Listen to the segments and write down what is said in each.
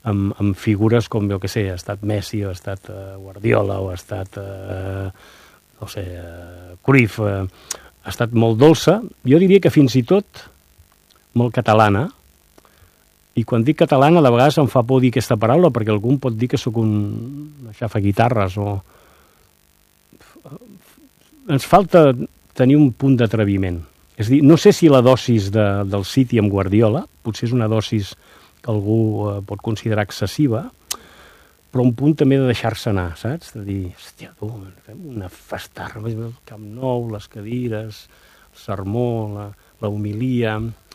amb figures com, jo què sé, ha estat Messi, o ha estat Guardiola, o ha estat, no sé, Cruyff, ha estat molt dolça. Jo diria que fins i tot molt catalana, i quan dic catalana de vegades em fa por dir aquesta paraula perquè algú pot dir que sóc un xafaguitarres o... Ens falta tenir un punt d'atreviment. És a dir, no sé si la dosis del City amb Guardiola, potser és una dosis que algú pot considerar excessiva, però un punt també de deixar-se anar, saps? De dir, hòstia, tu, fem una festarra, el Camp Nou, les cadires, el sermó, la homilia...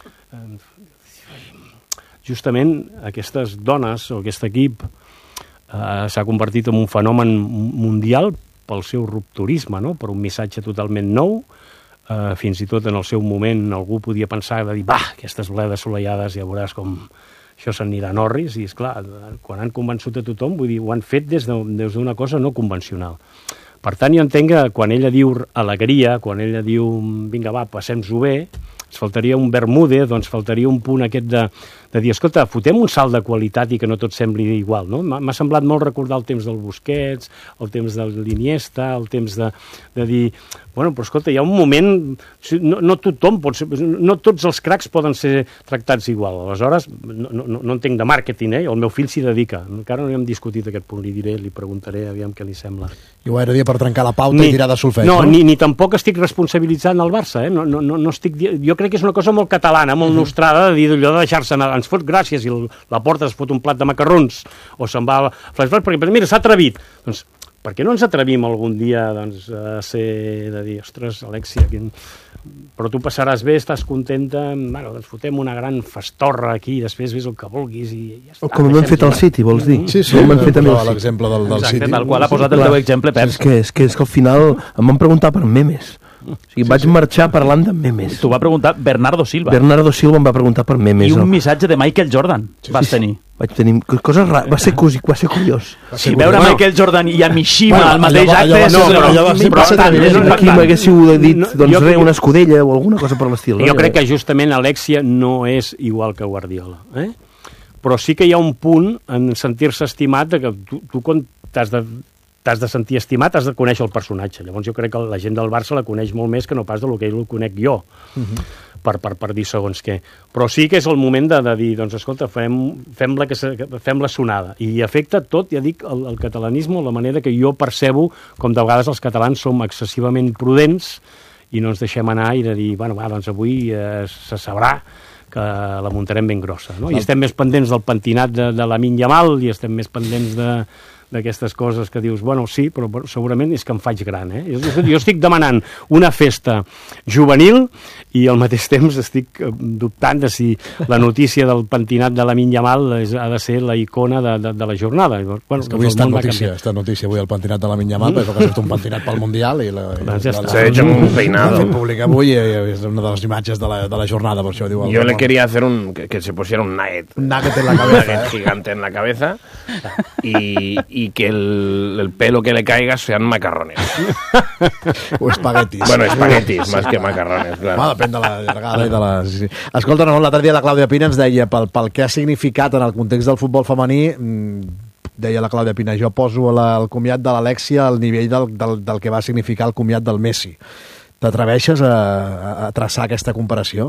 Justament aquestes dones o aquest equip s'ha convertit en un fenomen mundial pel seu rupturisme, no? Per un missatge totalment nou. Fins i tot en el seu moment algú podia pensar de dir, aquestes bledes solellades ja veuràs com això s'anirà a Norris, i esclar, quan han convençut a tothom, vull dir, ho han fet des d'una cosa no convencional. Per tant, jo entenc que quan ella diu alegria, quan ella diu vinga va, passem-nos-ho bé, ens faltaria un Bermúdez, doncs faltaria un punt aquest de dir, escolta, fotem un salt de qualitat i que no tot sembli igual, no? M'ha semblat molt recordar el temps del Busquets, el temps de l'Iniesta, el temps de dir, bueno, però escolta, hi ha un moment, no tothom pot ser, no tots els cracs poden ser tractats igual, aleshores no entenc de màrqueting, el meu fill s'hi dedica, encara no hem discutit aquest punt, li preguntaré, aviam què li sembla. I ho era dir per trencar la pauta i tirar de solfeig, no? Ni tampoc estic responsabilitzant el Barça, no estic... Jo crec que és una cosa molt catalana, molt nostrada, de dir allò de deixar-se anar, ens fot gràcies i la porta es fot un plat de macarrons o se'n va a flashback, perquè mira, s'ha atrevit. Doncs per què no ens atrevim algun dia doncs, a ser de dir, ostres, Alexia, però tu passaràs bé, estàs contenta, bueno, doncs fotem una gran festorra aquí, després ves el que vulguis i ja està. O com hem fet al City, vols dir? Sí, com hem fet l'exemple del City. Tal qual ha posat el teu exemple, Pep. És que al final em van preguntar per memes. O sigui, vaig marxar parlant de memes. T'ho va preguntar Bernardo Silva. Bernardo Silva em va preguntar per memes. I un missatge de Michael Jordan vas tenir. Vaig tenir coses rares, va ser curiós. Si veure Michael Jordan i a Mishima al mateix acte... Aquí m'haguéssiu dit, doncs res, una escudella o alguna cosa per l'estil. Jo crec que justament Alexia no és igual que Guardiola, però sí que hi ha un punt en sentir-se estimat que tu quan t'has de sentir estimat, has de conèixer el personatge. Llavors jo crec que la gent del Barça la coneix molt més que no pas del que ell el conec jo, per dir segons què. Però sí que és el moment de dir, doncs escolta, fem-la sonada. I afecta tot, ja dic, el catalanisme, la manera que jo percebo com de vegades els catalans som excessivament prudents i no ens deixem anar i de dir, bueno, doncs avui se sabrà que la muntarem ben grossa, no? I estem més pendents del pentinat de Lamine Yamal i estem més pendents d'aquestes coses que dius, bueno, sí, però segurament és que em faig gran, Jo estic demanant una festa juvenil i al mateix temps estic dubtant de si la notícia del pentinat de Lamine Yamal ha de ser la icona de la jornada. Bueno, és que avui està notícia avui el pentinat de Lamine Yamal, perquè ha fet un pentinat pel Mundial i se echa un peinado. L'ha fet públic avui i és una de les imatges de la jornada, per això diu. Yo le quería hacer que se pusiera un nugget. Un nugget en la cabeza. Un nugget gigante en la cabeza y que el pelo que le caiga sean macarrones. O espaguetis. Bueno, espaguetis, más que macarrones, claro. Depèn de la llargada i de la... Sí. Escolta, no, l'altre dia la Clàudia Pina ens deia pel que ha significat en el context del futbol femení, deia la Clàudia Pina, jo poso el comiat de l'Alexia al nivell del que va significar el comiat del Messi. T'atreveixes a traçar aquesta comparació?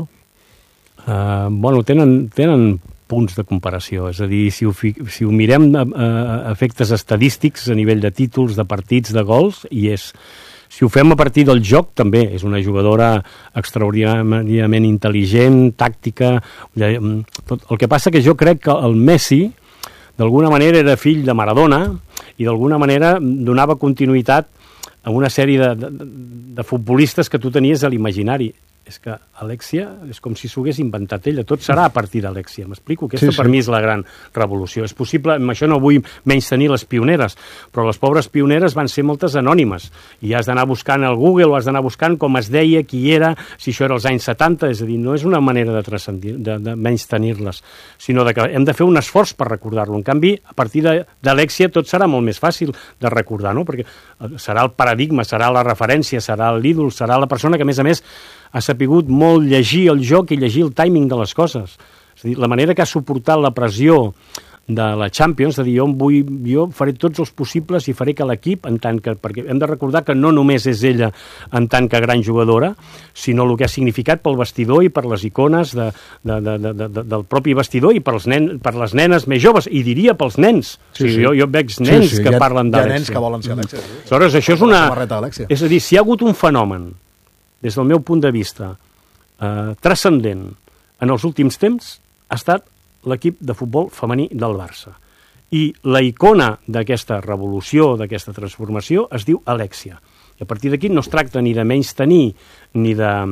Bueno, tenen punts de comparació, és a dir, si ho mirem a efectes estadístics a nivell de títols, de partits, de gols, i si ho fem a partir del joc, també és una jugadora extraordinàriament intel·ligent, tàctica, tot. El que passa que jo crec que el Messi d'alguna manera era fill de Maradona i d'alguna manera donava continuïtat a una sèrie de futbolistes que tu tenies a l'imaginari. És que Alexia és com si s'ho hagués inventat ella. Tot serà a partir d'Alexia. M'explico? Aquesta per mi és la gran revolució. És possible, amb això no vull menystenir les pioneres, però les pobres pioneres van ser moltes anònimes. I has d'anar buscant al Google o has d'anar buscant com es deia, qui era, si això era als anys 70. És a dir, no és una manera de menystenir-les, sinó que hem de fer un esforç per recordar-lo. En canvi, a partir d'Alexia tot serà molt més fàcil de recordar, no? Perquè serà el paradigma, serà la referència, serà l'ídol, serà la persona que, a més, ha sapigut molt llegir el joc i llegir el timing de les coses. És a dir, la manera que ha suportat la pressió de la Champions, és a dir, jo faré tots els possibles i faré que l'equip, perquè hem de recordar que no només és ella en tant que gran jugadora, sinó el que ha significat pel vestidor i per les icones del propi vestidor i per les nenes més joves, i diria pels nens. Sí, jo veig nens que parlen d'Alexia. Hi ha nens que volen ser Alexia. Aleshores, això és una... És a dir, si hi ha hagut un fenomen, des del meu punt de vista, transcendent en els últims temps, ha estat l'equip de futbol femení del Barça. I la icona d'aquesta revolució, d'aquesta transformació, es diu Alexia. I a partir d'aquí no es tracta ni de menystenir, ni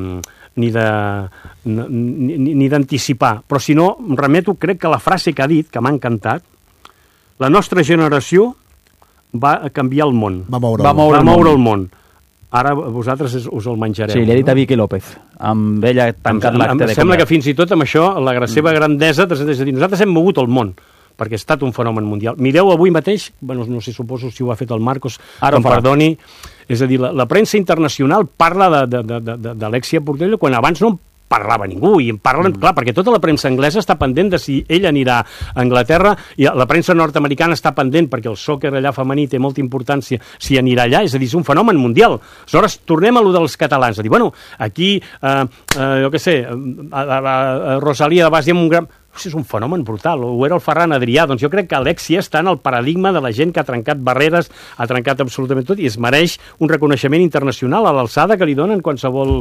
d'anticipar. Però si no, em remeto, crec que la frase que ha dit, que m'ha encantat, la nostra generació va canviar el món. Va moure el món. Ara vosaltres us el menjareu. Sí, li ha dit a Vicky López, amb ella tancat l'acte de comiat. Sembla que fins i tot amb això, la seva grandesa, és a dir, nosaltres hem mogut el món, perquè ha estat un fenomen mundial. Mireu avui mateix, no sé, suposo si ho ha fet el Marcos, que em perdoni, és a dir, la premsa internacional parla d'Alexia Putellas quan abans no parlava ningú, i en parlen, clar, perquè tota la premsa anglesa està pendent de si ella anirà a Anglaterra, i la premsa nord-americana està pendent, perquè el sòquer allà femení té molta importància, si anirà allà, és a dir, és un fenomen mundial. Aleshores, tornem a lo dels catalans, a dir, bueno, aquí, jo què sé, Rosalía de Bas, un gran... És un fenomen brutal, o era el Ferran Adrià, doncs jo crec que Alexia està en el paradigma de la gent que ha trencat barreres, ha trencat absolutament tot, i es mereix un reconeixement internacional a l'alçada que li donen qualsevol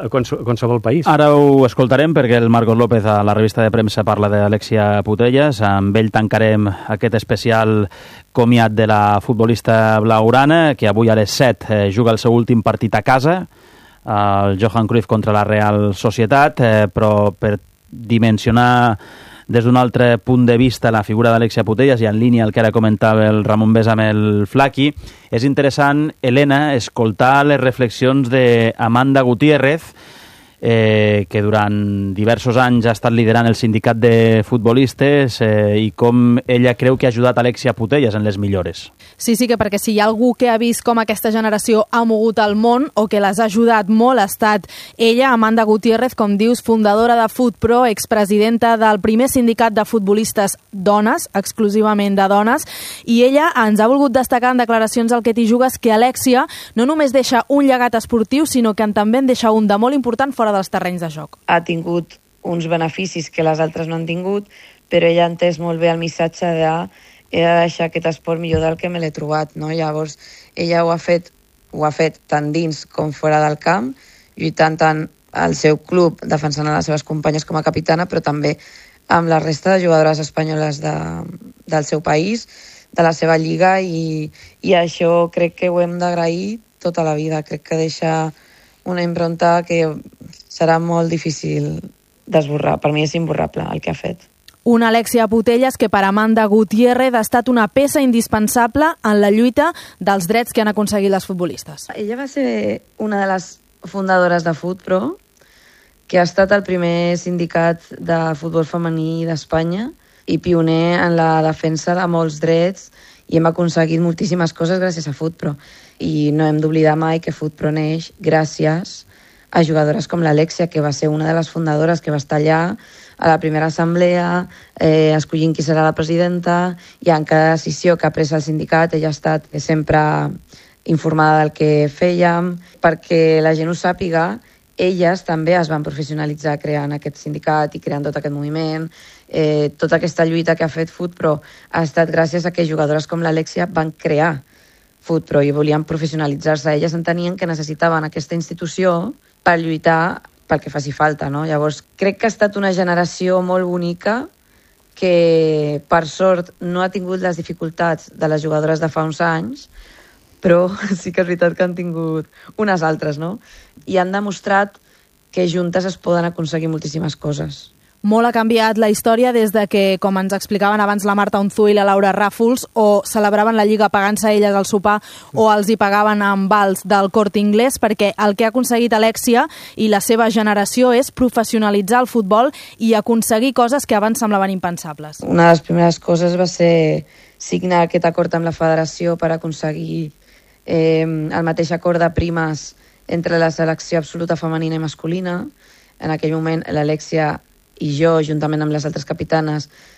país. Ara ho escoltarem perquè el Marcos López a la revista de premsa parla d'Alexia Putellas, amb ell tancarem aquest especial comiat de la futbolista blaugrana, que avui a les 7 juga el seu últim partit a casa, el Johan Cruyff contra la Real Societat, però per dimensionar des d'un altre punt de vista la figura d'Alexia Putellas, i en línia el que ara comentava el Ramon Besa amb el Flaqui, és interessant, Helena, escoltar les reflexions d'Amanda Gutiérrez, que durant diversos anys ha estat liderant el sindicat de futbolistes, i com ella creu que ha ajudat Alexia Putellas en les millores. Sí, que perquè si hi ha algú que ha vist com aquesta generació ha mogut el món o que les ha ajudat molt ha estat ella, Amanda Gutiérrez, com dius, fundadora de FutPro, expresidenta del primer sindicat de futbolistes dones, exclusivament de dones, i ella ens ha volgut destacar en declaracions al Que t'hi jugues que Alexia no només deixa un llegat esportiu, sinó que també en deixa un de molt important fora dels terrenys de joc. Ha tingut uns beneficis que les altres no han tingut, però ella ha entès molt bé el missatge de he de deixar aquest esport millor del que me l'he trobat, no? Llavors, ella ho ha fet tant dins com fora del camp, lluitant tant al seu club, defensant a les seves companyes com a capitana, però també amb la resta de jugadores espanyoles del seu país, de la seva lliga, i això crec que ho hem d'agrair tota la vida. Crec que deixa una impronta que serà molt difícil d'esborrar. Per mi és imborrable el que ha fet. Una Alexia Putellas que per Amanda Gutiérrez ha estat una peça indispensable en la lluita dels drets que han aconseguit les futbolistes. Ella va ser una de les fundadores de FutPro, que ha estat el primer sindicat de futbol femení d'Espanya i pioner en la defensa de molts drets, i hem aconseguit moltíssimes coses gràcies a FutPro. I no hem d'oblidar mai que FutPro neix gràcies a jugadores com l'Alexia, que va ser una de les fundadores, que va estar allà a la primera assemblea, escollint qui serà la presidenta, i en cada decisió que ha pres el sindicat ella ha estat sempre informada del que fèiem. Perquè la gent ho sàpiga, elles també es van professionalitzar creant aquest sindicat i creant tot aquest moviment. Tota aquesta lluita que ha fet FutPro ha estat gràcies a que jugadores com l'Alexia van crear FutPro i volien professionalitzar-se. Elles entenien que necessitaven aquesta institució per lluitar pel que faci falta, no? Llavors, crec que ha estat una generació molt bonica que, per sort, no ha tingut les dificultats de les jugadores de fa uns anys, però sí que és veritat que han tingut unes altres, no? I han demostrat que juntes es poden aconseguir moltíssimes coses. Molt ha canviat la història des de que, com ens explicaven abans la Marta Unzué i la Laura Ràfols, o celebraven la Lliga pagant-se elles al sopar o els hi pagaven amb vals del Corte Inglés, perquè el que ha aconseguit Alexia i la seva generació és professionalitzar el futbol i aconseguir coses que abans semblaven impensables. Una de les primeres coses va ser signar aquest acord amb la federació per aconseguir el mateix acord de primes entre la selecció absoluta femenina i masculina. En aquell moment l'Alexia i jo, juntament amb les altres capitanes,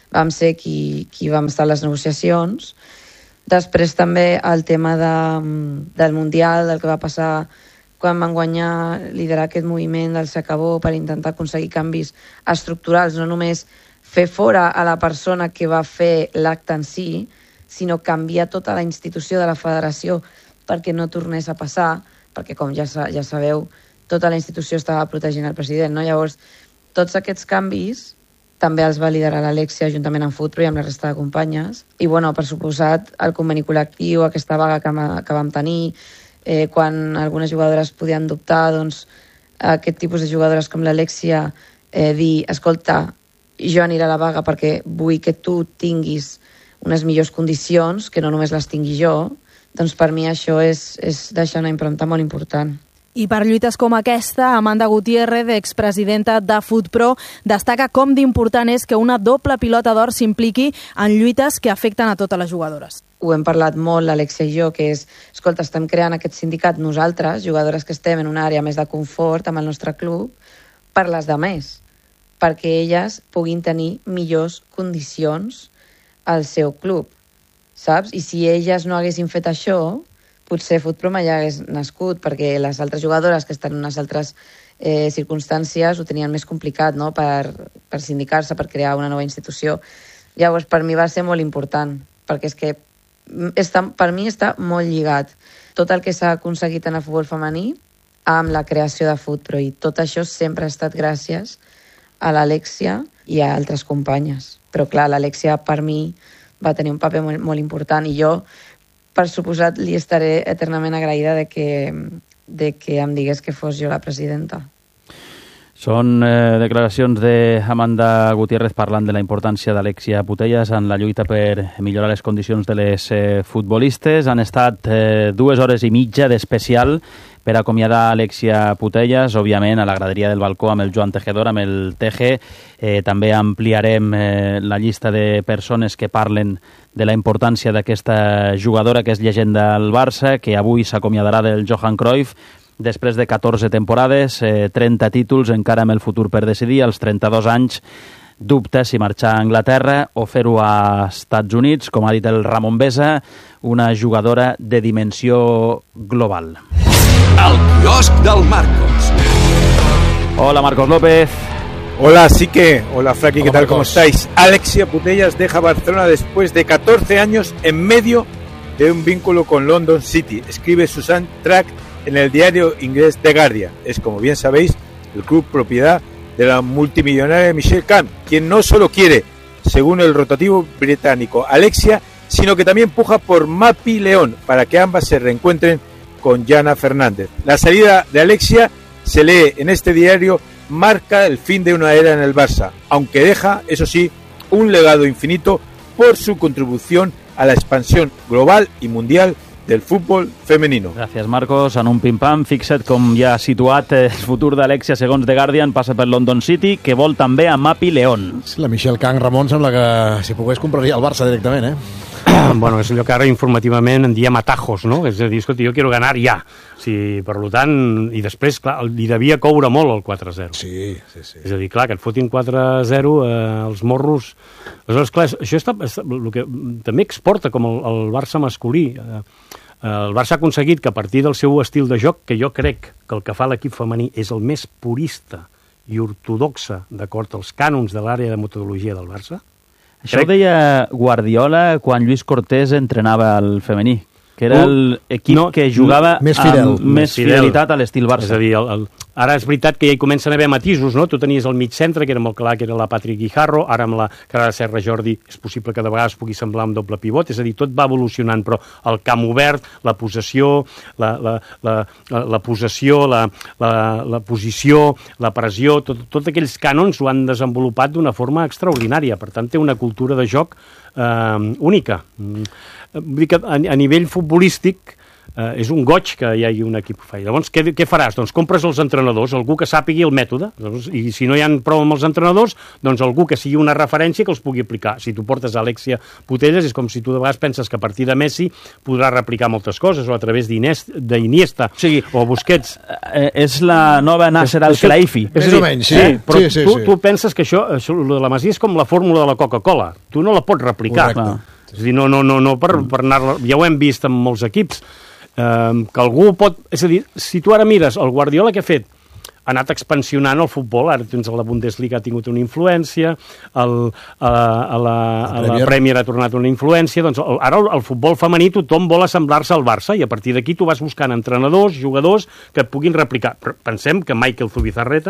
vam ser qui vam estar a les negociacions. Després també el tema del Mundial, del que va passar quan van guanyar, liderar aquest moviment del s'acabó per intentar aconseguir canvis estructurals, no només fer fora a la persona que va fer l'acte en si, sinó canviar tota la institució de la federació perquè no tornés a passar, perquè com ja sabeu, tota la institució estava protegint el president, no? Llavors, tots aquests canvis també els va liderar l'Alexia juntament amb FutPro i amb la resta de companyes. I, bueno, per suposat, el conveni col·lectiu, aquesta vaga que vam tenir, quan algunes jugadores podien dubtar, doncs, aquest tipus de jugadores com l'Alexia dir, escolta, jo aniré a la vaga perquè vull que tu tinguis unes millors condicions, que no només les tingui jo, doncs per mi això és deixar una empremta molt important. I per lluites com aquesta, Amanda Gutiérrez, expresidenta de FutPro, destaca com d'important és que una doble pilota d'or s'impliqui en lluites que afecten a totes les jugadores. Ho hem parlat molt, l'Alexia i jo, que és, escolta, estem creant aquest sindicat nosaltres, jugadores que estem en una àrea més de confort amb el nostre club, per les demés, perquè elles puguin tenir millors condicions al seu club, saps? I si elles no haguessin fet això, potser FutPro mai hagués nascut, perquè les altres jugadores que estan en unes altres circumstàncies ho tenien més complicat, no?, per sindicar-se, per crear una nova institució. Llavors, per mi va ser molt important, perquè és que per mi està molt lligat tot el que s'ha aconseguit en el futbol femení amb la creació de FutPro, i tot això sempre ha estat gràcies a l'Alexia i a altres companyes. Però clar, l'Alexia per mi va tenir un paper molt, molt important, i jo, per suposat, li estaré eternament agraïda de que em digués que fos jo la presidenta. Són declaracions d'Amanda Gutiérrez parlant de la importància d'Alexia Putellas en la lluita per millorar les condicions de les futbolistes. Han estat 2 hores i mitja d'especial per acomiadar Alexia Putellas, òbviament a la graderia del balcó amb el Joan Tejedor, amb el TG. També ampliarem la llista de persones que parlen de la importància d'aquesta jugadora que és llegenda al Barça, que avui s'acomiadarà del Johan Cruyff, després de 14 temporades, 30 títols, encara amb el futur per decidir, als 32 anys, dubta si marxar a Anglaterra o fer-ho a Estats Units, com ha dit el Ramon Besa, una jugadora de dimensió global. El quiosc del Marcos. Hola, Marcos López. Hola, Sique. Hola, Fraki, ¿qué tal? ¿Cómo estáis? Alexia Putellas deja Barcelona después de 14 años en medio de un vínculo con London City. Escribe Susan Track en el diario inglés The Guardian. Es, como bien sabéis, el club propiedad de la multimillonaria Michelle Camp, quien no solo quiere, según el rotativo británico, Alexia, sino que también puja por Mapi León para que ambas se reencuentren con Jana Fernández. La salida de Alexia, se lee en este diario, marca el fin de una era en el Barça, aunque deja, eso sí, un legado infinito por su contribución a la expansión global y mundial del futbol femenino. Gràcies, Marcos. En un pim-pam, fixa't com ja ha situat el futur d'Alexia, segons The Guardian, passa per London City, que vol també a Mapi León. Sí, la Michelle Camp, Ramon, sembla que si pogués compraria el Barça directament, Bueno, és allò que ara informativament en diem atajos, no? És a dir, escolta, jo quiero ganar ja. Sí, per tant, i després, clar, li devia coure molt el 4-0. Sí. És a dir, clar, que et fotin 4-0, els morros... Aleshores, clar, això el que també exporta com el Barça masculí. El Barça ha aconseguit que a partir del seu estil de joc, que jo crec que el que fa l'equip femení és el més purista i ortodoxa d'acord als cànons de l'àrea de metodologia del Barça. Això ho deia Guardiola quan Lluís Cortés entrenava el femení, que era l'equip que jugava més fidel, amb més fidelitat a l'estil Barça. És a dir, ara és veritat que ja hi comencen a haver matisos, no? Tu tenies el mig centre, que era molt clar, que era la Patrick Guijarro, ara amb la cara de Serra Jordi és possible que de vegades pugui semblar un doble pivot, és a dir, tot va evolucionant, però el camp obert, la possessió, la posició, la pressió, tots aquells cànons ho han desenvolupat d'una forma extraordinària, per tant té una cultura de joc única. Vull dir que a nivell futbolístic és un goig que hi hagi un equip que fa. Llavors, què faràs? Doncs compres els entrenadors, algú que sàpigui el mètode, i si no hi ha prou amb els entrenadors, doncs algú que sigui una referència que els pugui aplicar. Si tu portes Alexia Putellas, és com si tu de vegades penses que a partir de Messi podrà replicar moltes coses, o a través d'Iniesta, o Busquets. És la nova Nasser Al-Khelaifi. Més o menys, sí. Però tu penses que això de la Masia és com la fórmula de la Coca-Cola. Tu no la pots replicar. És a dir, no per anar-la... Ja ho hem vist en molts equips, que algú pot... És a dir, si tu ara mires el Guardiola que ha fet, ha anat expansionant el futbol, ara tens la Bundesliga ha tingut una influència, a la Premier ha tornat una influència, doncs ara el futbol femení tothom vol assemblar-se al Barça i a partir d'aquí tu vas buscant entrenadors, jugadors que et puguin replicar. Però pensem que Markel Zubizarreta,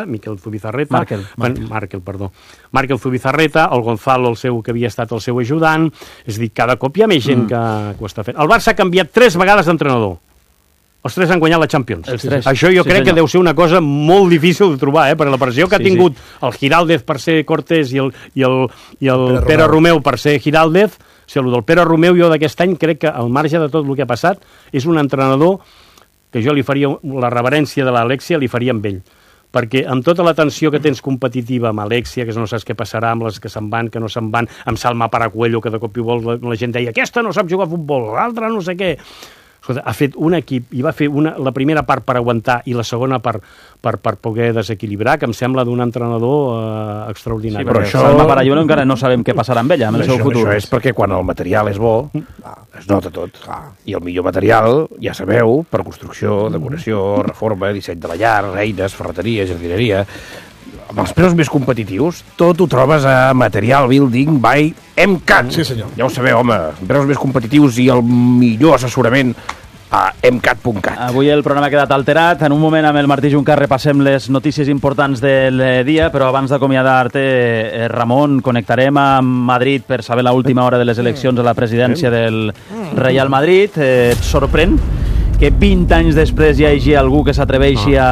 el Gonzalo, que havia estat el seu ajudant, és a dir, cada cop hi ha més gent que ho està fent. El Barça ha canviat 3 vegades d'entrenador. Els 3 han guanyat la Champions. Això jo crec que deu ser una cosa molt difícil de trobar, per la pressió que ha tingut el Giraldez per ser Cortés i el Pere Romeu per ser Giraldez. O sigui, el del Pere Romeu jo d'aquest any crec que al marge de tot el que ha passat és un entrenador que jo li faria la reverència de l'Alexia, li faria amb ell. Perquè amb tota la tensió que tens competitiva amb Alexia, que no saps què passarà, amb les que se'n van, que no se'n van, amb Salma Paracuello, que de cop i volta la gent deia aquesta no sap jugar a futbol, l'altra no sé què. Ha fet un equip i va fer la primera part per aguantar i la segona per poder desequilibrar, que em sembla d'un entrenador extraordinari. Sí, però això... Salma Paracuello encara no sabem què passarà amb ella, amb el seu futur. Això és perquè quan el material és bo, es nota tot. I el millor material, ja sabeu, per construcció, decoració, reforma, disseny de la llar, eines, ferreteria, jardineria... Amb els preus més competitius, tot ho trobes a Material Building by MCAT. Sí, senyor. Ja ho sabeu, home, preus més competitius i el millor assessorament a mcat.cat. Avui el programa ha quedat alterat. En un moment amb el Martí Juncar repassem les notícies importants del dia, però abans d'acomiadar-te, Ramon, connectarem amb Madrid per saber l'última hora de les eleccions a la presidència del Real Madrid. Et sorprèn que 20 anys després hi hagi algú que s'atreveixi a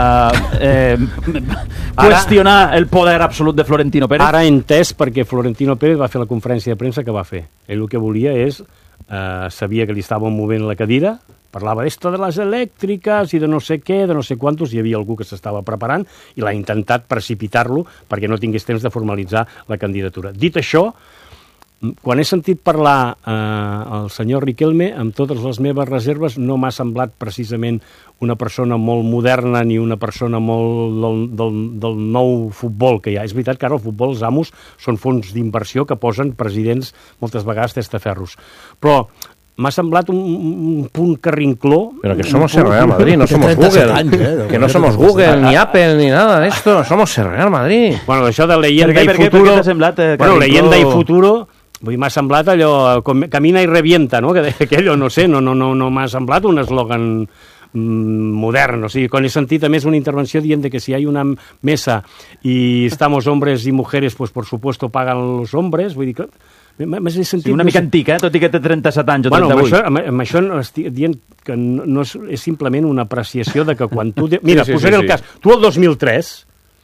qüestionar el poder absolut de Florentino Pérez? Ara he entès perquè Florentino Pérez va fer la conferència de premsa que va fer. Ell el que volia és, sabia que li estaven movent la cadira, parlava d'esto de les elèctriques i de no sé què, de no sé quantos, hi havia algú que s'estava preparant i l'ha intentat precipitar-lo perquè no tingués temps de formalitzar la candidatura. Dit això, quan he sentit parlar el senyor Riquelme, amb totes les meves reserves, no m'ha semblat precisament una persona molt moderna ni una persona molt del nou futbol que hi ha. És veritat que ara el futbol, els amos, són fons d'inversió que posen presidents moltes vegades testaferros. Però m'ha semblat un punt carrincló. Pero que somos el Real Madrid, no somos Google. Que no somos Google, ni Apple, ni nada de esto. Somos el Real Madrid. Bueno, això de leyenda i futuro... Per què t'ha semblat? Bueno, leyenda i futuro... M'ha semblat allò, camina i revienta, no? Que aquello, no sé, no m'ha semblat un eslògan modern. O sigui, quan he sentit a més una intervenció dient que si hi ha una mesa i estamos hombres i mujeres, pues por supuesto pagan los hombres, vull dir que... Sí, una mica antic, tot i que té 37 anys o 38. Amb això estic dient que no és simplement una apreciació de que quan tu... Mira, posaré el cas. Tu el 2003,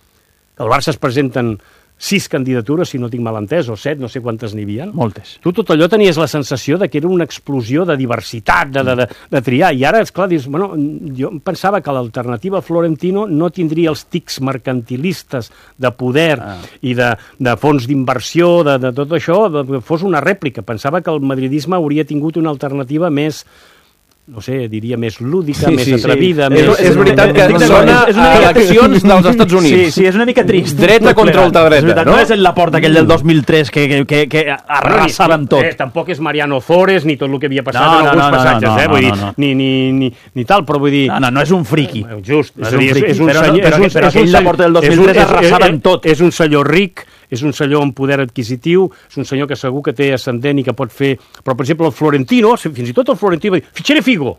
el Barça es presenten 6 candidatures, si no tinc mal entès, o 7, no sé quantes n'hi havia. Moltes. Tu tot allò tenies la sensació de que era una explosió de diversitat, de triar, i ara, esclar, dius, bueno, jo pensava que l'alternativa a Florentino no tindria els tics mercantilistes de poder i de fons d'inversió, de tot això, que fos una rèplica. Pensava que el madridisme hauria tingut una alternativa més... no sé, diria més lúdica, més atrevida... És veritat que sona a eleccions dels Estats Units. Sí, és una mica trist. Dreta contra ultradreta, no? No és el Laporta aquell del 2003 que arrasaven tot. Tampoc és Mariano Flores ni tot el que havia passat en alguns passatges, vull dir, ni tal, però vull dir... No és un friqui. Just, és un senyor... Però aquell Laporta del 2003 arrasaven tot. És un senyor ric, és un senyor amb poder adquisitiu, és un senyor que segur que té ascendent i que pot fer... Però, per exemple, el Florentino, fins i tot el Florentino va dir, fitxaré Figo.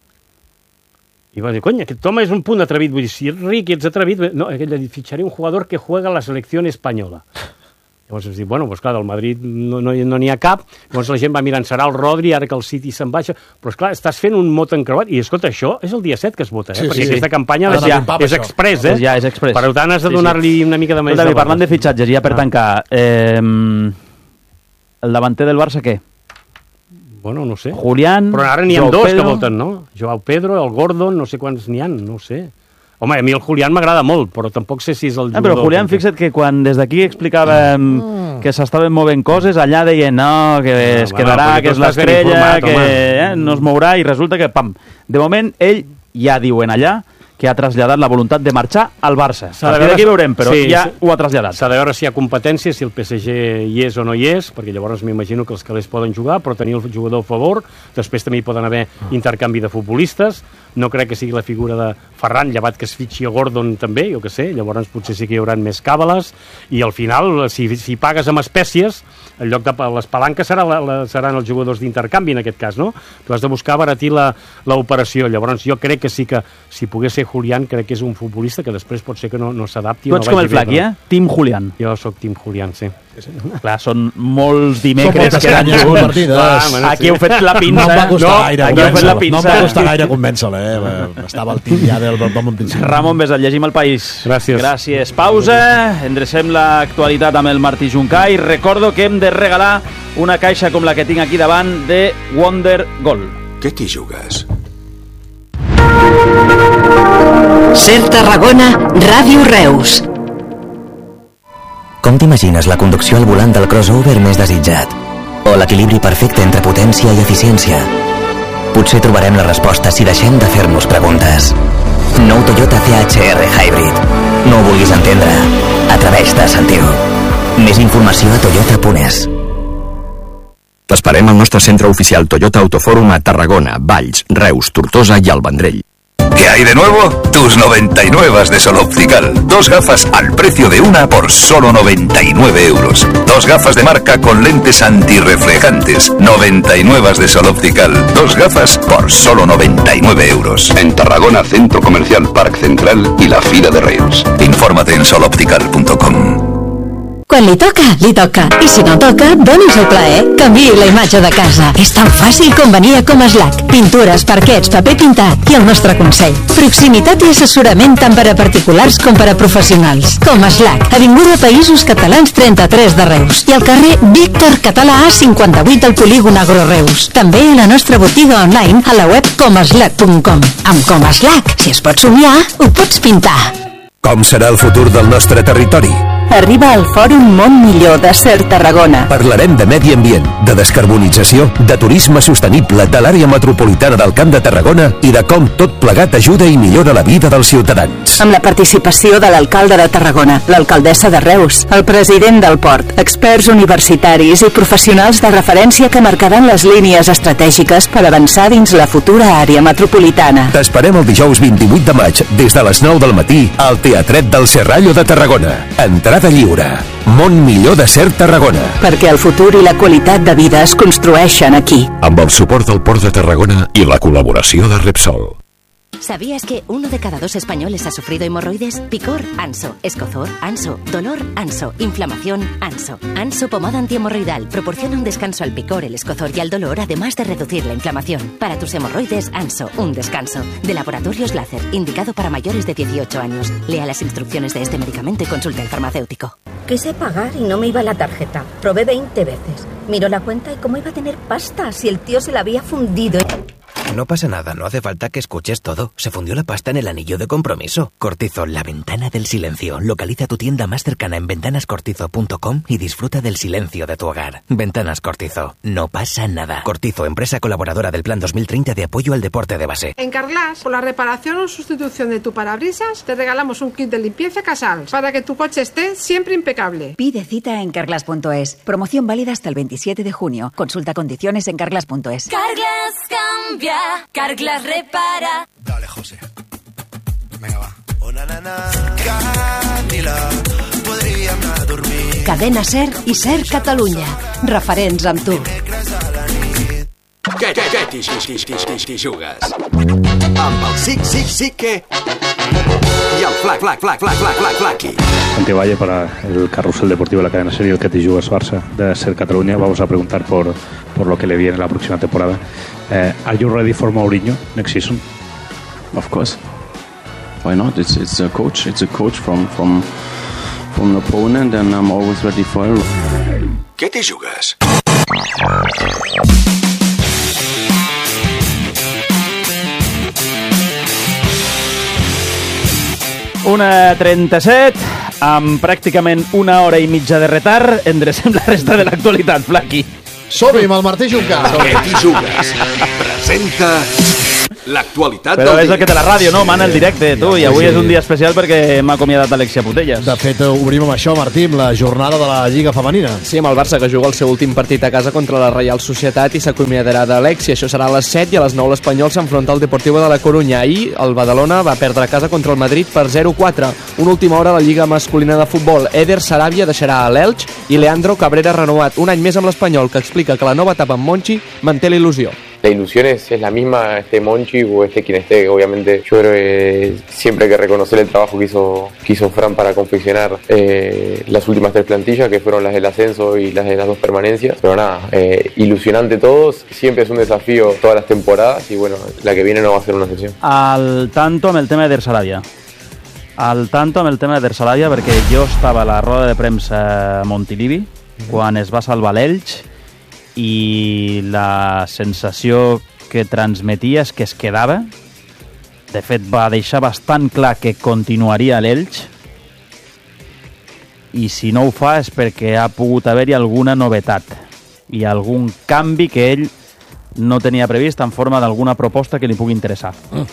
I va dir, cony, aquest home és un punt atrevit. Vull dir, si ets ric i ets atrevit... No, ell va dir, fitxaré un jugador que juega a la selecció espanyola. Llavors es diu, bueno, doncs clar, del Madrid no n'hi ha cap, llavors la gent va mirant, serà el Rodri, ara que el City se'n baixa, però esclar, estàs fent un mot encreuat, i escolta, això és el dia 7 que es vota, perquè aquesta campanya és express, Ja, és express. Per tant, has de donar-li una mica de més... David, parlant de fitxatges, ja per tancar, el davanter del Barça, què? Bueno, no sé. Julián, però ara n'hi ha Joao dos Pedro. que voten, no? Joao Pedro, el Gordon, no sé quants n'hi ha, no sé. Home, a mi el Julián m'agrada molt, però tampoc sé si és el jugador... Però Julián, fixa't que quan des d'aquí explicàvem que s'estaven movent coses, allà deien no, que es quedarà, que és l'estrella, que no es mourà, i resulta que, pam, de moment ell ja diuen allà que ha traslladat la voluntat de marxar al Barça. A partir d'aquí veurem, però ja ho ha traslladat. S'ha de veure si hi ha competència, si el PSG hi és o no hi és, perquè llavors m'imagino que els calés poden jugar, però tenir el jugador a favor, després també hi poden haver intercanvi de futbolistes, no crec que sigui la figura de Ferran, llevat que es fitxi a Gordon també, jo que sé, llavors potser sí que hi haurà més càbales, i al final, si pagues amb espècies, en lloc de les palanques seran els jugadors d'intercanvi en aquest cas, no? Tu has de buscar abaratir l'operació. Llavors jo crec que sí que, si pogués ser Julián, crec que és un futbolista que després pot ser que no s'adapti. Tu ets com el Flaqui, Team Julián. Jo sóc Team Julián, sí. Clar, són molts dimecres que han jugat. Aquí heu fet la pinça. No em va costar gaire, aquí heu fet la pinça. no em va costar gaire convèncer-la, Estava al team ja del bon principi. Ramon Besat, llegim El País. Gràcies. Gràcies. Pausa, endrecem l'actualitat amb el Martí Juncà i recordo que hem de regalar una caixa com la que tinc aquí davant de Wonder Gold. Què t'hi jugues? Ser Tarragona, Ràdio Reus. Com t'imagines la conducció al volant del crossover més desitjat? O l'equilibri perfecte entre potència i eficiència? Potser trobarem la resposta si deixem de fer-nos preguntes. Nou Toyota CHR Hybrid. No ho vulguis entendre. Atreveix-te a sentir-ho. Més informació a toyota.es. T'esperem al nostre centre oficial Toyota Autofòrum a Tarragona, Valls, Reus, Tortosa i el Vendrell. ¿Qué hay de nuevo? Tus 99 de Sol Optical. 2 gafas al precio de una por solo 99 euros. 2 gafas de marca con lentes antirreflejantes. 99 de Sol Optical. 2 gafas por solo 99 euros. En Tarragona, Centro Comercial Parc Central y la Fira de Reus. Infórmate en soloptical.com. Quan li toca. I si no toca, doni's el plaer. Canviï la imatge de casa. És tan fàcil com venir a Comaslac. Pintures, parquets, paper pintat i el nostre consell. Proximitat i assessorament tant per a particulars com per a professionals. Comaslac, Avinguda Països Catalans 33 de Reus i al carrer Víctor Català A58 del Polígon Agro Reus. També a la nostra botiga online a la web comaslac.com. Amb Comaslac, si es pot somiar, ho pots pintar. Com serà el futur del nostre territori? Arriba al Fòrum Món Millor de Ser Tarragona. Parlarem de medi ambient, de descarbonització, de turisme sostenible de l'àrea metropolitana del Camp de Tarragona i de com tot plegat ajuda i millora la vida dels ciutadans. Amb la participació de l'alcalde de Tarragona, l'alcaldessa de Reus, el president del port, experts universitaris i professionals de referència que marcaran les línies estratègiques per avançar dins la futura àrea metropolitana. T'esperem el dijous 28 de maig des de les 9 del matí al Teatret del Serrallo de Tarragona. Entrada lliure. Món Millor de Ser Tarragona. Perquè el futur i la qualitat de vida es construeixen aquí. Amb el suport del Port de Tarragona i la col·laboració de Repsol. ¿Sabías que 1 de cada 2 españoles ha sufrido hemorroides? Picor, Anso. Escozor, Anso. Dolor, Anso. Inflamación, Anso. Anso pomada antihemorroidal proporciona un descanso al picor, el escozor y al dolor, además de reducir la inflamación. Para tus hemorroides, Anso, un descanso. De Laboratorios Láser, indicado para mayores de 18 años. Lea las instrucciones de este medicamento y consulte al farmacéutico. Quise pagar y no me iba la tarjeta. Probé 20 veces. Miró la cuenta y cómo iba a tener pasta si el tío se la había fundido. No pasa nada, no hace falta que escuches todo. Se fundió la pasta en el anillo de compromiso. Cortizo, la ventana del silencio. Localiza tu tienda más cercana en ventanascortizo.com y disfruta del silencio de tu hogar. Ventanas Cortizo. No pasa nada. Cortizo, empresa colaboradora del Plan 2030 de apoyo al deporte de base. En Carglass, por la reparación o sustitución de tu parabrisas, te regalamos un kit de limpieza Casals para que tu coche esté siempre impecable. Pide cita en Carglass.es. Promoción válida hasta el 27 de junio. Consulta condiciones en Carglass.es. Carglass cambia, Carglass repara. Dale, José. Venga, va. Oh, na, na, na. Candila, podríem anar a dormir. Cadena Ser i Ser Catalunya. Referents amb tu. Què t'hi jugues? Amb el sí que... Y el Flaqui. Santiago Valle para el Carrusel Deportivo de la Cadena Ser y el que te jugas Barça de Ser Cataluña. Vamos a preguntar por lo que le viene la próxima temporada. Are you ready for Mourinho next season? Of course. Why not? It's a coach. It's a coach from an opponent, and I'm always ready for him. Què t'hi jugues? 1:37, amb pràcticament una hora i mitja de retard, endrecem la resta de l'actualitat, Flaqui. Som-hi amb el Martí Juncà. Què t'hi jugues? Presenta l'actualitat Però del és dia. el que té la ràdio, no? Mana el directe, tu, i avui és un dia especial perquè m'ha acomiadat Alexia Putellas. De fet, obrim amb això, Martí, amb la jornada de la Lliga Femenina. Sí, amb el Barça, que juga el seu últim partit a casa contra la Reial Societat i s'acomiadarà d'Alexia. Això serà a les 7 i a les 9 l'Espanyol s'enfronta al Deportivo de la Corunya. Ahir el Badalona va perdre a casa contra el Madrid per 0-4. Una última hora a la Lliga masculina de futbol. Eder Sarabia deixarà a l'Elx i Leandro Cabrera renovat un any més amb l'Espanyol, que explica que la nova etapa amb Monchi manté la il·lusió. La ilusión es la misma, esté Monchi o esté quien esté. Obviamente yo creo que siempre hay que reconocer el trabajo que hizo Fran para confeccionar las últimas 3 plantillas, que fueron las del ascenso y las de las 2 permanencias. Pero nada, ilusionante todos, siempre es un desafío todas las temporadas y bueno, la que viene no va a ser una excepción. Al tanto amb el tema d'Eder Sarabia. Al tanto amb el tema d'Eder Sarabia, perquè jo estava a la roda de premsa a Montilivi quan es va salvar l'Elx, i la sensació que transmetia és que es quedava. De fet, va deixar bastant clar que continuaria a l'Elx, i si no ho fa és perquè ha pogut haver-hi alguna novetat i algun canvi que ell no tenia previst en forma d'alguna proposta que li pugui interessar.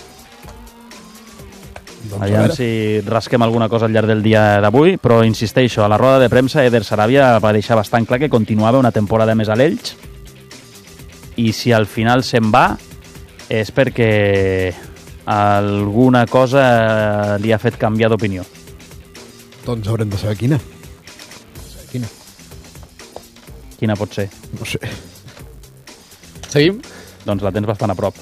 Aviam si rasquem alguna cosa al llarg del dia d'avui, però insisteixo, a la roda de premsa Eder Sarabia va deixar bastant clar que continuava una temporada més a l'Elx, i si al final se'n va és perquè alguna cosa li ha fet canviar d'opinió. Doncs haurem de saber quina. Quina pot ser? No sé. Seguim? Doncs la tens bastant a prop.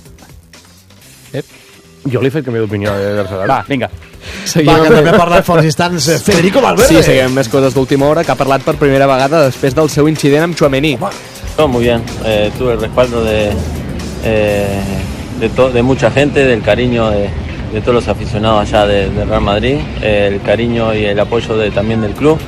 Jo li he fet canviar d'opinió de Sarabia. Va, vinga. Va, que també ha parlat fa uns instants Federico Valverde. Sí, seguim més coses d'última hora, que ha parlat per primera vegada després del seu incident amb Tchouaméni. No, muy bien. Tuve el respaldo de mucha gente, del cariño de todos los aficionados allá de Real Madrid, el cariño y el apoyo también del club.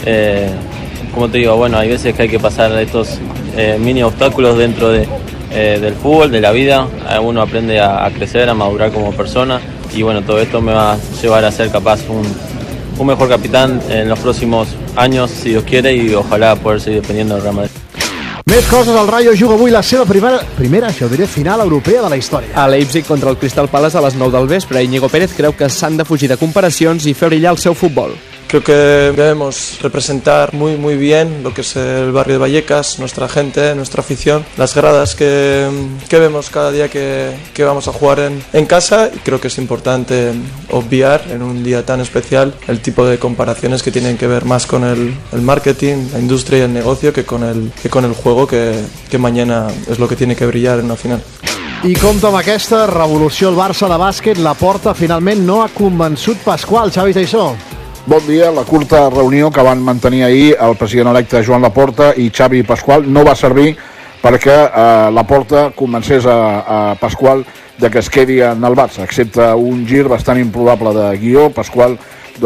Como te digo, bueno, hay veces que hay que pasar estos mini obstáculos dentro del fútbol, de la vida. Uno aprende a crecer, a madurar como persona, y bueno, todo esto me va a llevar a ser capaz un mejor capitán en los próximos años, si Dios quiere, y ojalá poder seguir dependiendo del Real Madrid. Més coses, el Rayo juga avui la seva primera, això diré, final europea de la història. A Leipzig contra el Crystal Palace a les 9 del vespre. Íñigo Pérez creu que s'han de fugir de comparacions i fer brillar el seu futbol. Creo que debemos representar muy bien lo que es el barrio de Vallecas, nuestra gente, nuestra afición, las gradas que vemos cada día que vamos a jugar en casa, y creo que es importante obviar en un día tan especial el tipo de comparaciones que tienen que ver más con el marketing, la industria y el negocio que con el juego, que mañana es lo que tiene que brillar en la final. I compta amb aquesta revolució al Barça de bàsquet, la Porta finalment no ha convençut Pasqual. Xavi Taissó. Bon dia. La curta reunió que van mantenir ahir el president electe Joan Laporta i Xavi Pasqual no va servir perquè Laporta convencés a Pasqual de que es quedi en el Barça, excepte un gir bastant improbable de guió. Pasqual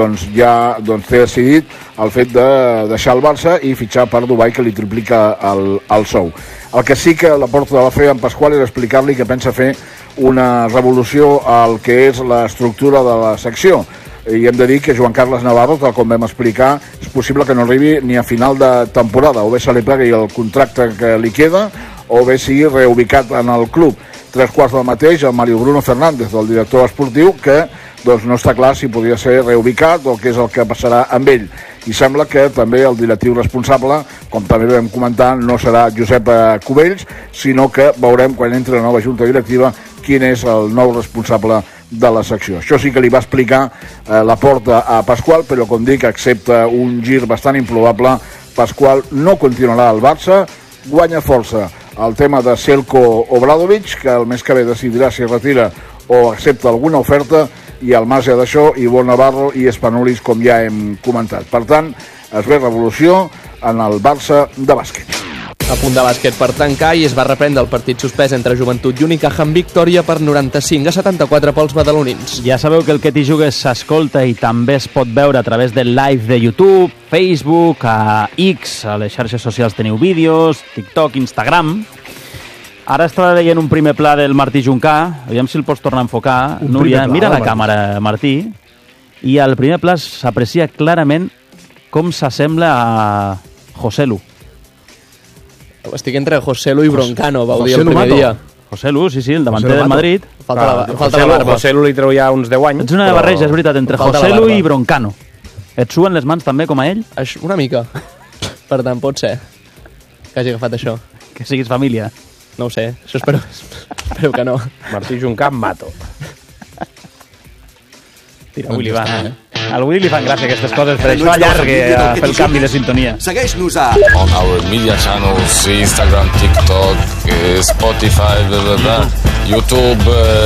ja té decidit el fet de deixar el Barça i fitxar per Dubai, que li triplica el sou. El que sí que Laporta va fer amb Pasqual és explicar-li que pensa fer una revolució al que és l'estructura de la secció. I hem de dir que Joan Carles Navarro, tal com vam explicar, és possible que no arribi ni a final de temporada, o bé se li plegui el contracte que li queda, o bé sigui reubicat en el club. 3/4 del mateix el Mario Bruno Fernández, el director esportiu, que no està clar si podria ser reubicat o què és el que passarà amb ell. I sembla que també el directiu responsable, com també vam comentar, no serà Josep Cubells, sinó que veurem quan entri la nova junta directiva quin és el nou responsable de la secció. Això sí que li va explicar Laporta a Pasqual, però com dic, excepte un gir bastant improbable, Pasqual no continuarà al Barça. Guanya força el tema de Selko Obradovic, que el mes que ve decidirà si retira o accepta alguna oferta, i al marge d'això, Ivonne Navarro i Spanulis, com ja hem comentat. Per tant, es ve revolució en el Barça de bàsquet. A punt de bàsquet per tancar, i es va reprendre el partit suspès entre Joventut i Unicaja amb victòria per 95-74 pels badalonins. Ja sabeu que el Que t'hi jugues s'escolta i també es pot veure a través del live de YouTube, Facebook, a X, a les xarxes socials teniu vídeos, TikTok, Instagram. Ara estava veient un primer pla del Martí Juncà, aviam si el pots tornar a enfocar. Núria, mira la càmera, Martí, i al primer pla s'aprecia clarament com s'assembla a Joselu. Estic entre Joselu i Broncano, vau dir el primer dia. Joselu, sí, el davanter del Madrid. Falta la barba. Joselu li treu ja uns 10 anys. Ets una barreja, és veritat, entre Joselu i Broncano. Et suen les mans també com a ell? Una mica. Per tant, pot ser que hagi agafat això. Que siguis família. No ho sé, això espero que no. Martí Juncamp, mato. Tira, Willy va. Al Willy li fan gràcia aquestes coses, per això allargue a fer el canvi de sintonia. Segueix-nos a... On our media channels, Instagram, TikTok, Spotify, blah, blah, blah, YouTube,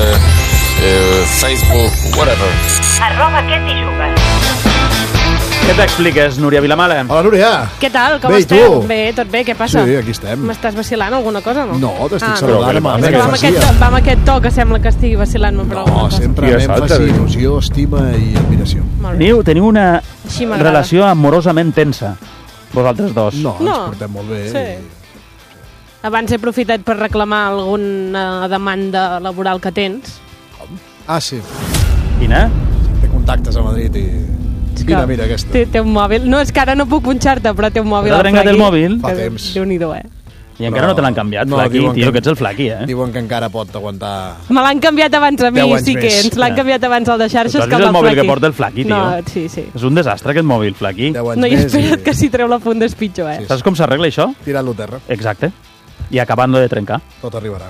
Facebook, whatever. @Què t'hi jugues. Què t'expliques, Núria Vilamala? Hola, Núria. Què tal? Com Bé, i esteu? tu? Bé, tot bé, què passa? Sí, aquí estem. M'estàs vacilant alguna cosa, no? No, t'estic saludant amb Va amb aquest to que sembla que estigui vacilant-me per alguna cosa. Sempre amb èmfasi, il·lusió, estima i admiració. Teniu una Així m'agrada. relació amorosament tensa, vosaltres dos. No, ens portem molt bé. Sí. Abans he aprofitat per reclamar alguna demanda laboral que tens. Ah, sí. Quina? Té contactes a Madrid i... Mira aquesta. Té un mòbil. No, és que ara no puc punxar-te, però té un mòbil. T'ha trencat el mòbil? Fa temps. Déu-n'hi-do, I encara no te l'han canviat, Flaqui, tio, que ets el Flaqui, Diuen que encara pot aguantar... Me l'han canviat abans a mi, 10 anys sí que més. ens l'han canviat abans al de xarxes Tu has que vist el mòbil Flaqui. que porta el Flaqui, tio? No, sí. És un desastre, aquest mòbil, Flaqui. No, i espera't que si treu la funda és pitjor, Saps com s'arregla això? Tirant-lo a terra. Exacte. I acabant-lo de trencar. Tot arribarà.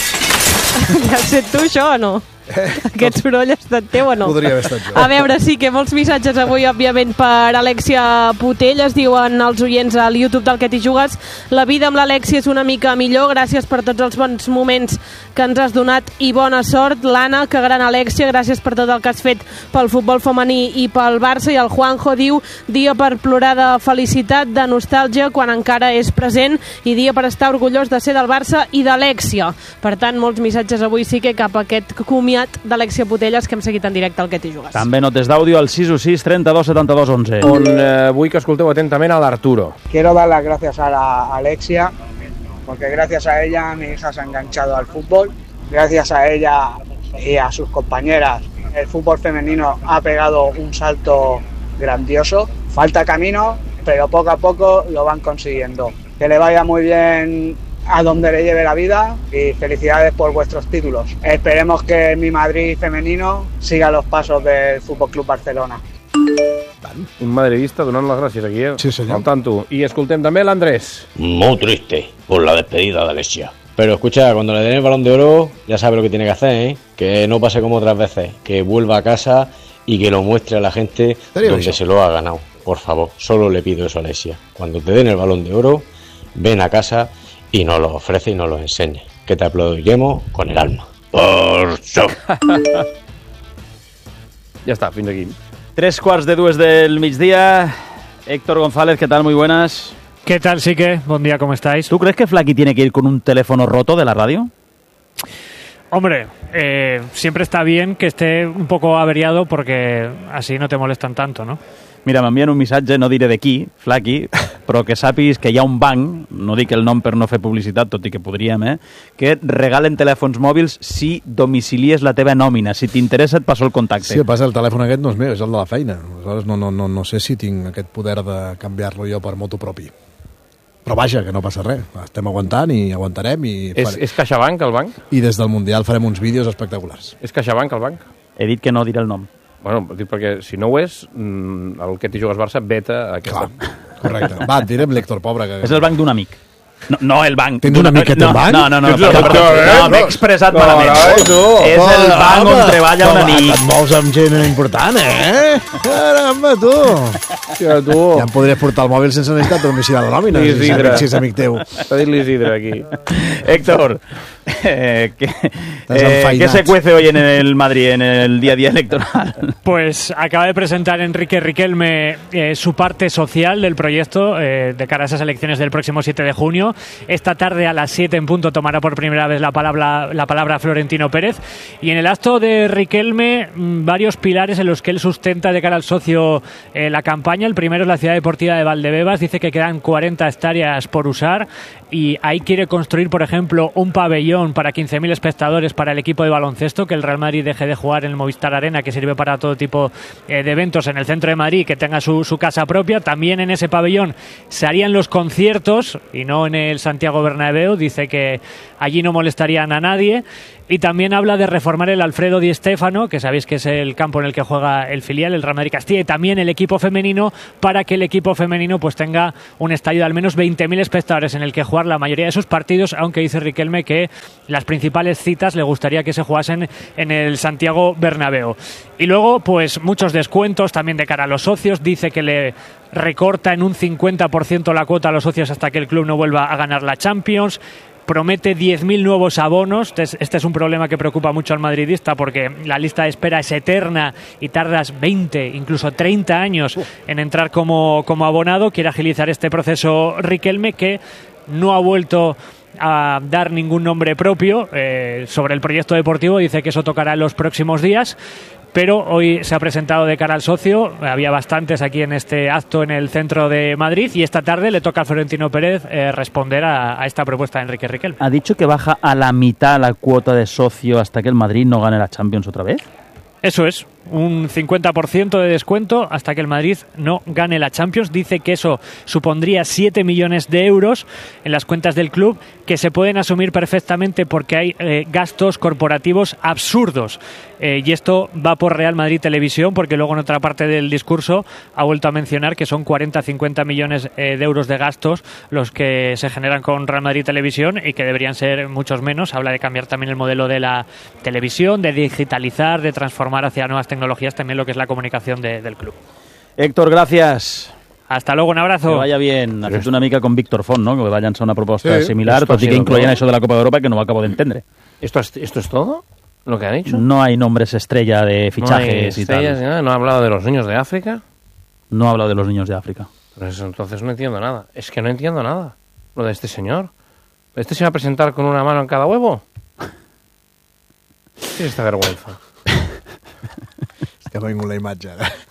Ja has fet tu, això, o no? Aquest soroll ha estat teu o no? Podria haver estat jo. A veure, sí que molts missatges avui, òbviament, per Alexia Putelles. Diuen els oients al YouTube del Que t'hi jugues: la vida amb l'Alexia és una mica millor, gràcies per tots els bons moments que ens has donat i bona sort. L'Anna, que gran Alexia, gràcies per tot el que has fet pel futbol femení i pel Barça. I el Juanjo diu: dia per plorar de felicitat, de nostàlgia, quan encara és present, i dia per estar orgullós de ser del Barça i d'Alexia. Per tant, molts missatges avui sí que cap a aquest comiat d'Alexia Putelles, que hem seguit en directe al Que t'hi jugues. També notes d'àudio al 616 32 72 11. On vull que escolteu atentament a l'Arturo. Quiero dar las gracias a la Alexia, porque gracias a ella mi hija se ha enganchado al fútbol. Gracias a ella y a sus compañeras, el fútbol femenino ha pegado un salto grandioso. Falta camino, pero poco a poco lo van consiguiendo. Que le vaya muy bien a donde le lleve la vida y felicidades por vuestros títulos. Esperemos que mi Madrid femenino siga los pasos del Fútbol Club Barcelona. Un madridista donant les gràcies aquí, Sí, senyor. Al tanto. I escoltem també l'Andrés. Muy triste por la despedida de Alexia. Pero escucha, cuando le den el Balón de Oro, ya sabe lo que tiene que hacer, ¿eh? Que no pase como otras veces, que vuelva a casa y que lo muestre a la gente donde se lo ha ganado. Por favor, solo le pido eso a Alexia. Cuando te den el Balón de Oro, ven a casa y nos lo ofrece y nos lo enseñe. Que te aplaudiremos con el alma. Por això. Ja està, fins aquí. 3:45 del migdia. Héctor González, ¿qué tal? Muy buenas. ¿Qué tal, Sique? Buen día, ¿cómo estáis? ¿Tú crees que Flaqui tiene que ir con un teléfono roto de la radio? Hombre, siempre está bien que esté un poco averiado porque así no te molestan tanto, ¿no? Mira, m'envien un missatge, no diré de qui, Flaqui, però que sàpigues que hi ha un banc, no dic el nom per no fer publicitat, tot i que podríem, que regalen telèfons mòbils si domicilies la teva nòmina. Si t'interessa, et passo el contacte. Sí, el passa, el telèfon aquest no és meu, és el de la feina. Aleshores no sé si tinc aquest poder de canviar-lo jo per moto propi. Però vaja, que no passa res. Estem aguantant i aguantarem. És CaixaBank, el banc? I des del Mundial farem uns vídeos espectaculars. És CaixaBank, el banc? He dit que no diré el nom. Bueno, dic perquè si no ho és, el Que t'hi jugues Barça veta aquesta... Correcte. Va, et direm l'Héctor, pobre. Que... És el banc d'un amic. No, el banc. Tens un amic que té un banc? No, m'he expressat malament. És el banc on treballa un amic. Et mous amb gent important, Caramba, tu. Ja em podries portar el mòbil sense necessitat de domiciliar la nòmina, si és amic teu. T'ha dit l'Isidre, aquí. Héctor, ¿qué se cuece hoy en el Madrid, en el día a día electoral? Pues acaba de presentar Enrique Riquelme su parte social del proyecto de cara a esas elecciones del próximo 7 de junio. Esta tarde a las 7 en punto tomará por primera vez la palabra Florentino Pérez. Y en el acto de Riquelme, varios pilares en los que él sustenta de cara al socio la campaña. El primero es la ciudad deportiva de Valdebebas. Dice que quedan 40 hectáreas por usar y ahí quiere construir, por ejemplo, un pabellón pabellón para 15.000 espectadores para el equipo de baloncesto, que el Real Madrid deje de jugar en el Movistar Arena, que sirve para todo tipo de eventos en el centro de Madrid, que tenga su casa propia. También en ese pabellón se harían los conciertos y no en el Santiago Bernabéu. Dice que allí no molestarían a nadie. Y también habla de reformar el Alfredo Di Stéfano, que sabéis que es el campo en el que juega el filial, el Real Madrid Castilla, y también el equipo femenino, para que el equipo femenino pues tenga un estadio de al menos 20.000 espectadores en el que jugar la mayoría de sus partidos, aunque dice Riquelme que las principales citas le gustaría que se jugasen en el Santiago Bernabéu. Y luego pues muchos descuentos también de cara a los socios. Dice que le recorta en un 50% la cuota a los socios hasta que el club no vuelva a ganar la Champions. Promete 10.000 nuevos abonos. Este es un problema que preocupa mucho al madridista, porque la lista de espera es eterna y tardas 20, incluso 30 años en entrar como abonado. Quiere agilizar este proceso Riquelme, que no ha vuelto a dar ningún nombre propio sobre el proyecto deportivo. Dice que eso tocará en los próximos días. Pero hoy se ha presentado de cara al socio. Había bastantes aquí en este acto en el centro de Madrid, y esta tarde le toca a Florentino Pérez responder a esta propuesta de Enrique Riquelme. ¿Ha dicho que baja a la mitad la cuota de socio hasta que el Madrid no gane la Champions otra vez? Eso es, un 50% de descuento hasta que el Madrid no gane la Champions. Dice que eso supondría 7 millones de euros en las cuentas del club, que se pueden asumir perfectamente porque hay gastos corporativos absurdos. Y esto va por Real Madrid Televisión, porque luego en otra parte del discurso ha vuelto a mencionar que son 40-50 millones de euros de gastos los que se generan con Real Madrid Televisión, y que deberían ser muchos menos. Habla de cambiar también el modelo de la televisión, de digitalizar, de transformar hacia nuevas tecnologías también lo que es la comunicación del club. Héctor, gracias. Hasta luego, un abrazo. Que vaya bien. Ha fet una mica con Víctor Font, ¿no? Que va a llançar una proposta similar, tot i que incloyen això de la Copa de Europa, que no ho acabo de entender. ¿Esto es todo lo que han hecho? No hay nombres estrella de fichajes y tal. ¿No ha hablado de los niños de África? No ha hablado de los niños de África. Pues entonces no entiendo nada. Es que no entiendo nada. Lo de este señor. ¿Este se va a presentar con una mano en cada huevo? ¿Qué es esta vergüenza? És que no tinc la imatge.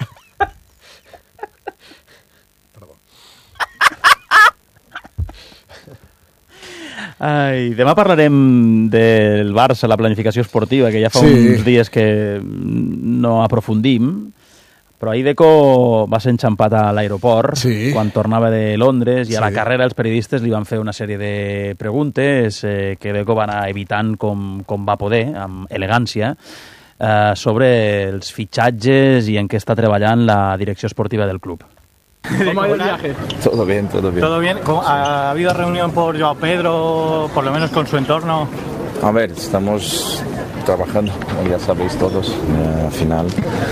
Ai, demà parlarem del Barça, la planificació esportiva, que ja fa uns dies que no aprofundim, però ahir Deco va ser enxampat a l'aeroport quan tornava de Londres, i a la carrera els periodistes li van fer una sèrie de preguntes que Deco va anar evitant com va poder, amb elegància, sobre els fitxatges i en què està treballant la direcció esportiva del club. ¿Cómo ha ido el viaje? Todo bien, todo bien. ¿Todo bien? ¿Ha habido reunión por Joao Pedro, por lo menos con su entorno? A ver, estamos trabajando, ya sabéis todos. Al final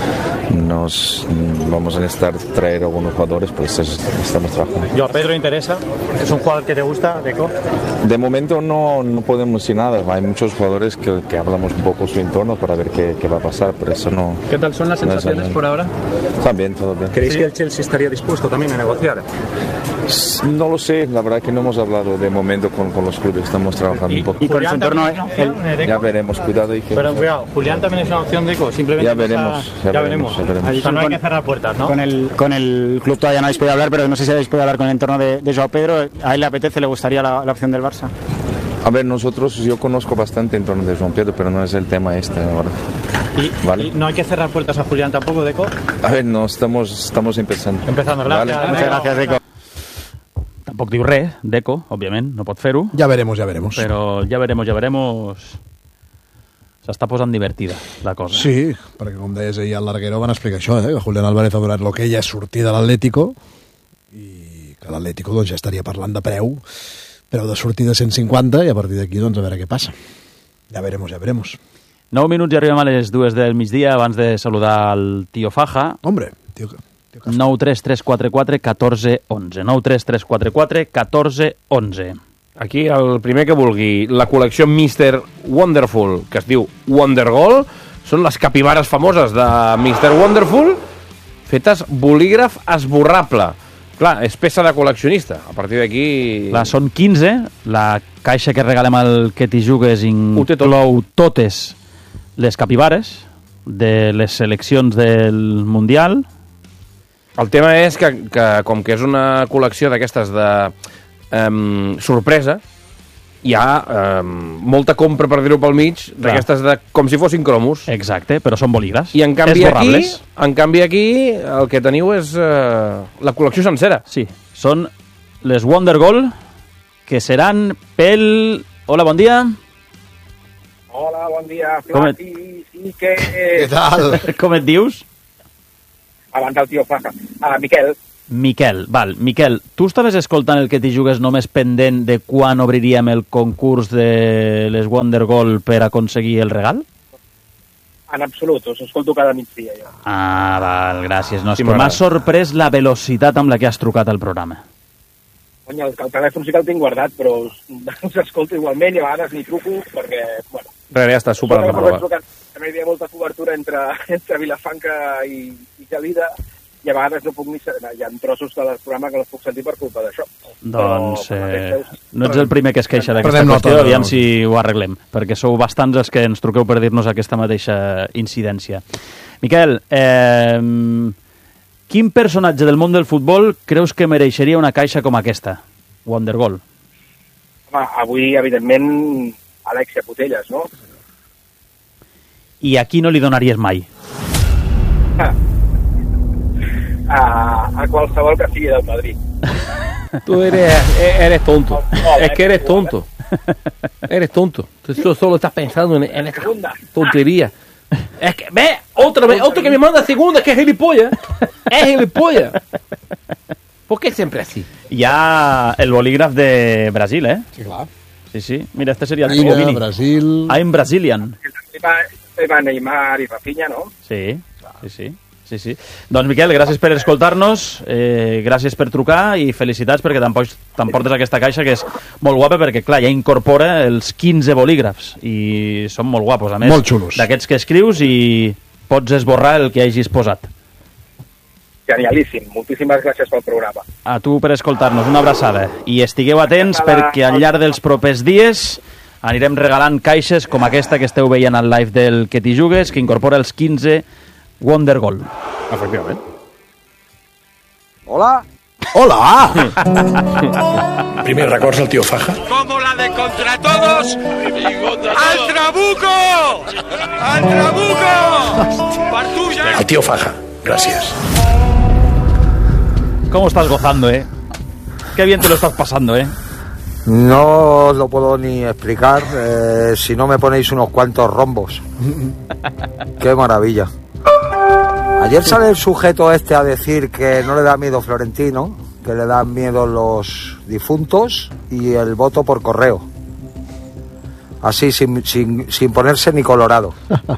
nos vamos a necesitar traer algunos jugadores, pues estamos trabajando. ¿Joao Pedro interesa? ¿Es un jugador que te gusta, Deco? De momento no podemos decir nada. Hay muchos jugadores que hablamos un poco su entorno para ver qué va a pasar, pero eso no... ¿Qué tal son las sensaciones por ahora? También, todo bien. ¿Creéis que el Chelsea estaría dispuesto también a negociar? No lo sé, la verdad que no hemos hablado de momento con los clubes, estamos trabajando un poco. ¿Y con su entorno? Ya veremos, cuidado. Pero cuidado, Julián también es una opción, Deco, simplemente... Ya veremos. O sea, no hay que cerrar puertas, ¿no? Con el club todavía no habéis podido hablar, pero no sé si habéis podido hablar con el entorno de Joao Pedro. ¿A él le apetece, le gustaría la opción del Barça? A ver, yo conozco bastante en torno de Joao Pedro, pero no es el tema ahora. ¿Y no hay que cerrar puertas a Julián tampoco, Deco? A ver, no, estamos empezando. Empezando, gracias. Vale. Muchas gracias, Deco. Tampoc diu res, Deco, òbviament, no pot fer-ho. Ja veremos. Però ja veremos... S'està posant divertida la cosa. Sí, perquè com deies ahir al Larguero van explicar això, que Julián Álvarez ha donat el que ella és sortir de l'Atlético i que l'Atlético doncs, ja estaria parlant de preu de sortir de 150, i a partir d'aquí doncs, a veure què passa. Ja veremos. 9 minuts i arribem a les 2 del migdia abans de saludar el tío Faja. Hombre, tío 93344 1411. 93344 1411. Aquí el primer que vulgui la col·lecció Mr. Wonderful, que es diu Wondergold, són les capibares famoses de Mr. Wonderful fetes bolígraf esborrable. Clar, és peça de col·leccionista. A partir d'aquí... Clar, són 15. La caixa que regalem al Que t'hi jugues inclou totes les capibares de les seleccions del Mundial. El tema és que com que és una col·lecció d'aquestes de sorpresa, hi ha molta compra, per dir-ho pel mig, d'aquestes com si fossin cromos. Exacte, però són bolígrafs. I en canvi aquí el que teniu és la col·lecció sencera. Sí, són les Wonder Goal, que seran pel... Hola, bon dia. Hola, bon dia. Sí que... Què tal? Com et dius? Abans el tio Faja. Miquel. Miquel, tu estaves escoltant el que t'hi jugues només pendent de quan obriríem el concurs de les Wonder Goal per aconseguir el regal? En absolut, us escolto cada migdia. Jo. Val, gràcies. No, és que m'ha sorprès la velocitat amb la que has trucat al programa. Conya, el telèfon sí que el tinc guardat, però us escolto igualment i a vegades ni truco perquè, bueno... Res, ja està superat la prova. També hi havia molta cobertura entre Vilafranca i Gelida, i a vegades no puc ni... Hi ha trossos del programa que no puc sentir per culpa d'això. Doncs no ets el primer que es queixa d'aquesta qüestió, aviam si ho arreglem, perquè sou bastants els que ens truqueu per dir-nos aquesta mateixa incidència. Miquel, quin personatge del món del futbol creus que mereixeria una caixa com aquesta, Wonder Goal? Home, avui, evidentment, Alexia Putellas, no? I a qui no li donaries mai? A qualsevol que sigui del Madrid. Tú eres tonto. Es que eres tonto. Eres tonto. Tú solo estás pensando en esta tontería. Es que, ve, otro que me manda segunda, que es gilipollas. Es gilipollas. ¿Por qué siempre así? Hi ha el bolígraf de Brasil, ¿eh? Sí, clar. Sí. Mira, este sería el China, Brasil... I'm Brazilian. Va Neymar i Rafinha, no? Sí. Doncs, Miquel, gràcies per escoltar-nos, gràcies per trucar i felicitats perquè t'emportes aquesta caixa que és molt guapa perquè, clar, ja incorpora els 15 bolígrafs i són molt guapos, a més, molt xulos, d'aquests que escrius i pots esborrar el que hagis posat. Genialíssim, moltíssimes gràcies pel programa. A tu per escoltar-nos, una abraçada. I estigueu atents perquè al llarg dels propers dies anirem regalant caixes com aquesta que esteu veient al live del Que t'hi jugues, que incorpora els 15 Wonder Goal. Efectivament. Hola. Primer records del tío Faja. Como la de Contra Todos. ¡Al Trabuco! ¡Al Trabuco! ¡Partuya! El tío Faja. Gracias. ¿Cómo estás gozando, eh? Qué bien te lo estás pasando, eh. No os lo puedo ni explicar si no me ponéis unos cuantos rombos. Qué maravilla. Ayer sale el sujeto este a decir que no le da miedo Florentino, que le dan miedo los difuntos y el voto por correo. Así, sin ponerse ni colorado.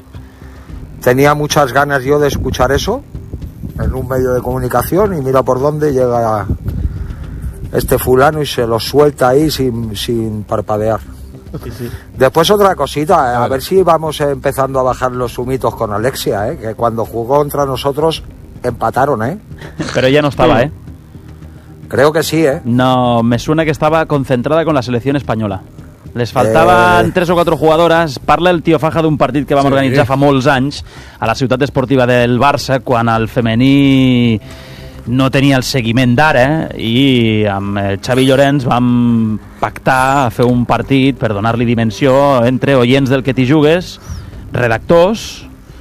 Tenía muchas ganas yo de escuchar eso en un medio de comunicación y mira por dónde llega este fulano y se lo suelta ahí sin parpadear. Sí. Después otra cosita, a ver si vamos empezando a bajar los humitos con Alexia, que cuando jugó contra nosotros empataron, Pero ella no estaba, Creo que sí, No, me suena que estaba concentrada con la selección española. Les faltaven 3 o 4 jugadores. Parla el tio Faja d'un partit que vam organitzar fa molts anys a la ciutat esportiva del Barça, quan el femení no tenia el seguiment d'ara, i amb Xavi Llorenç vam pactar a fer un partit per donar-li dimensió entre oients del Que t'hi jugues, redactors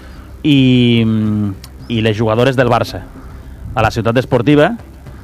i les jugadores del Barça. A la ciutat esportiva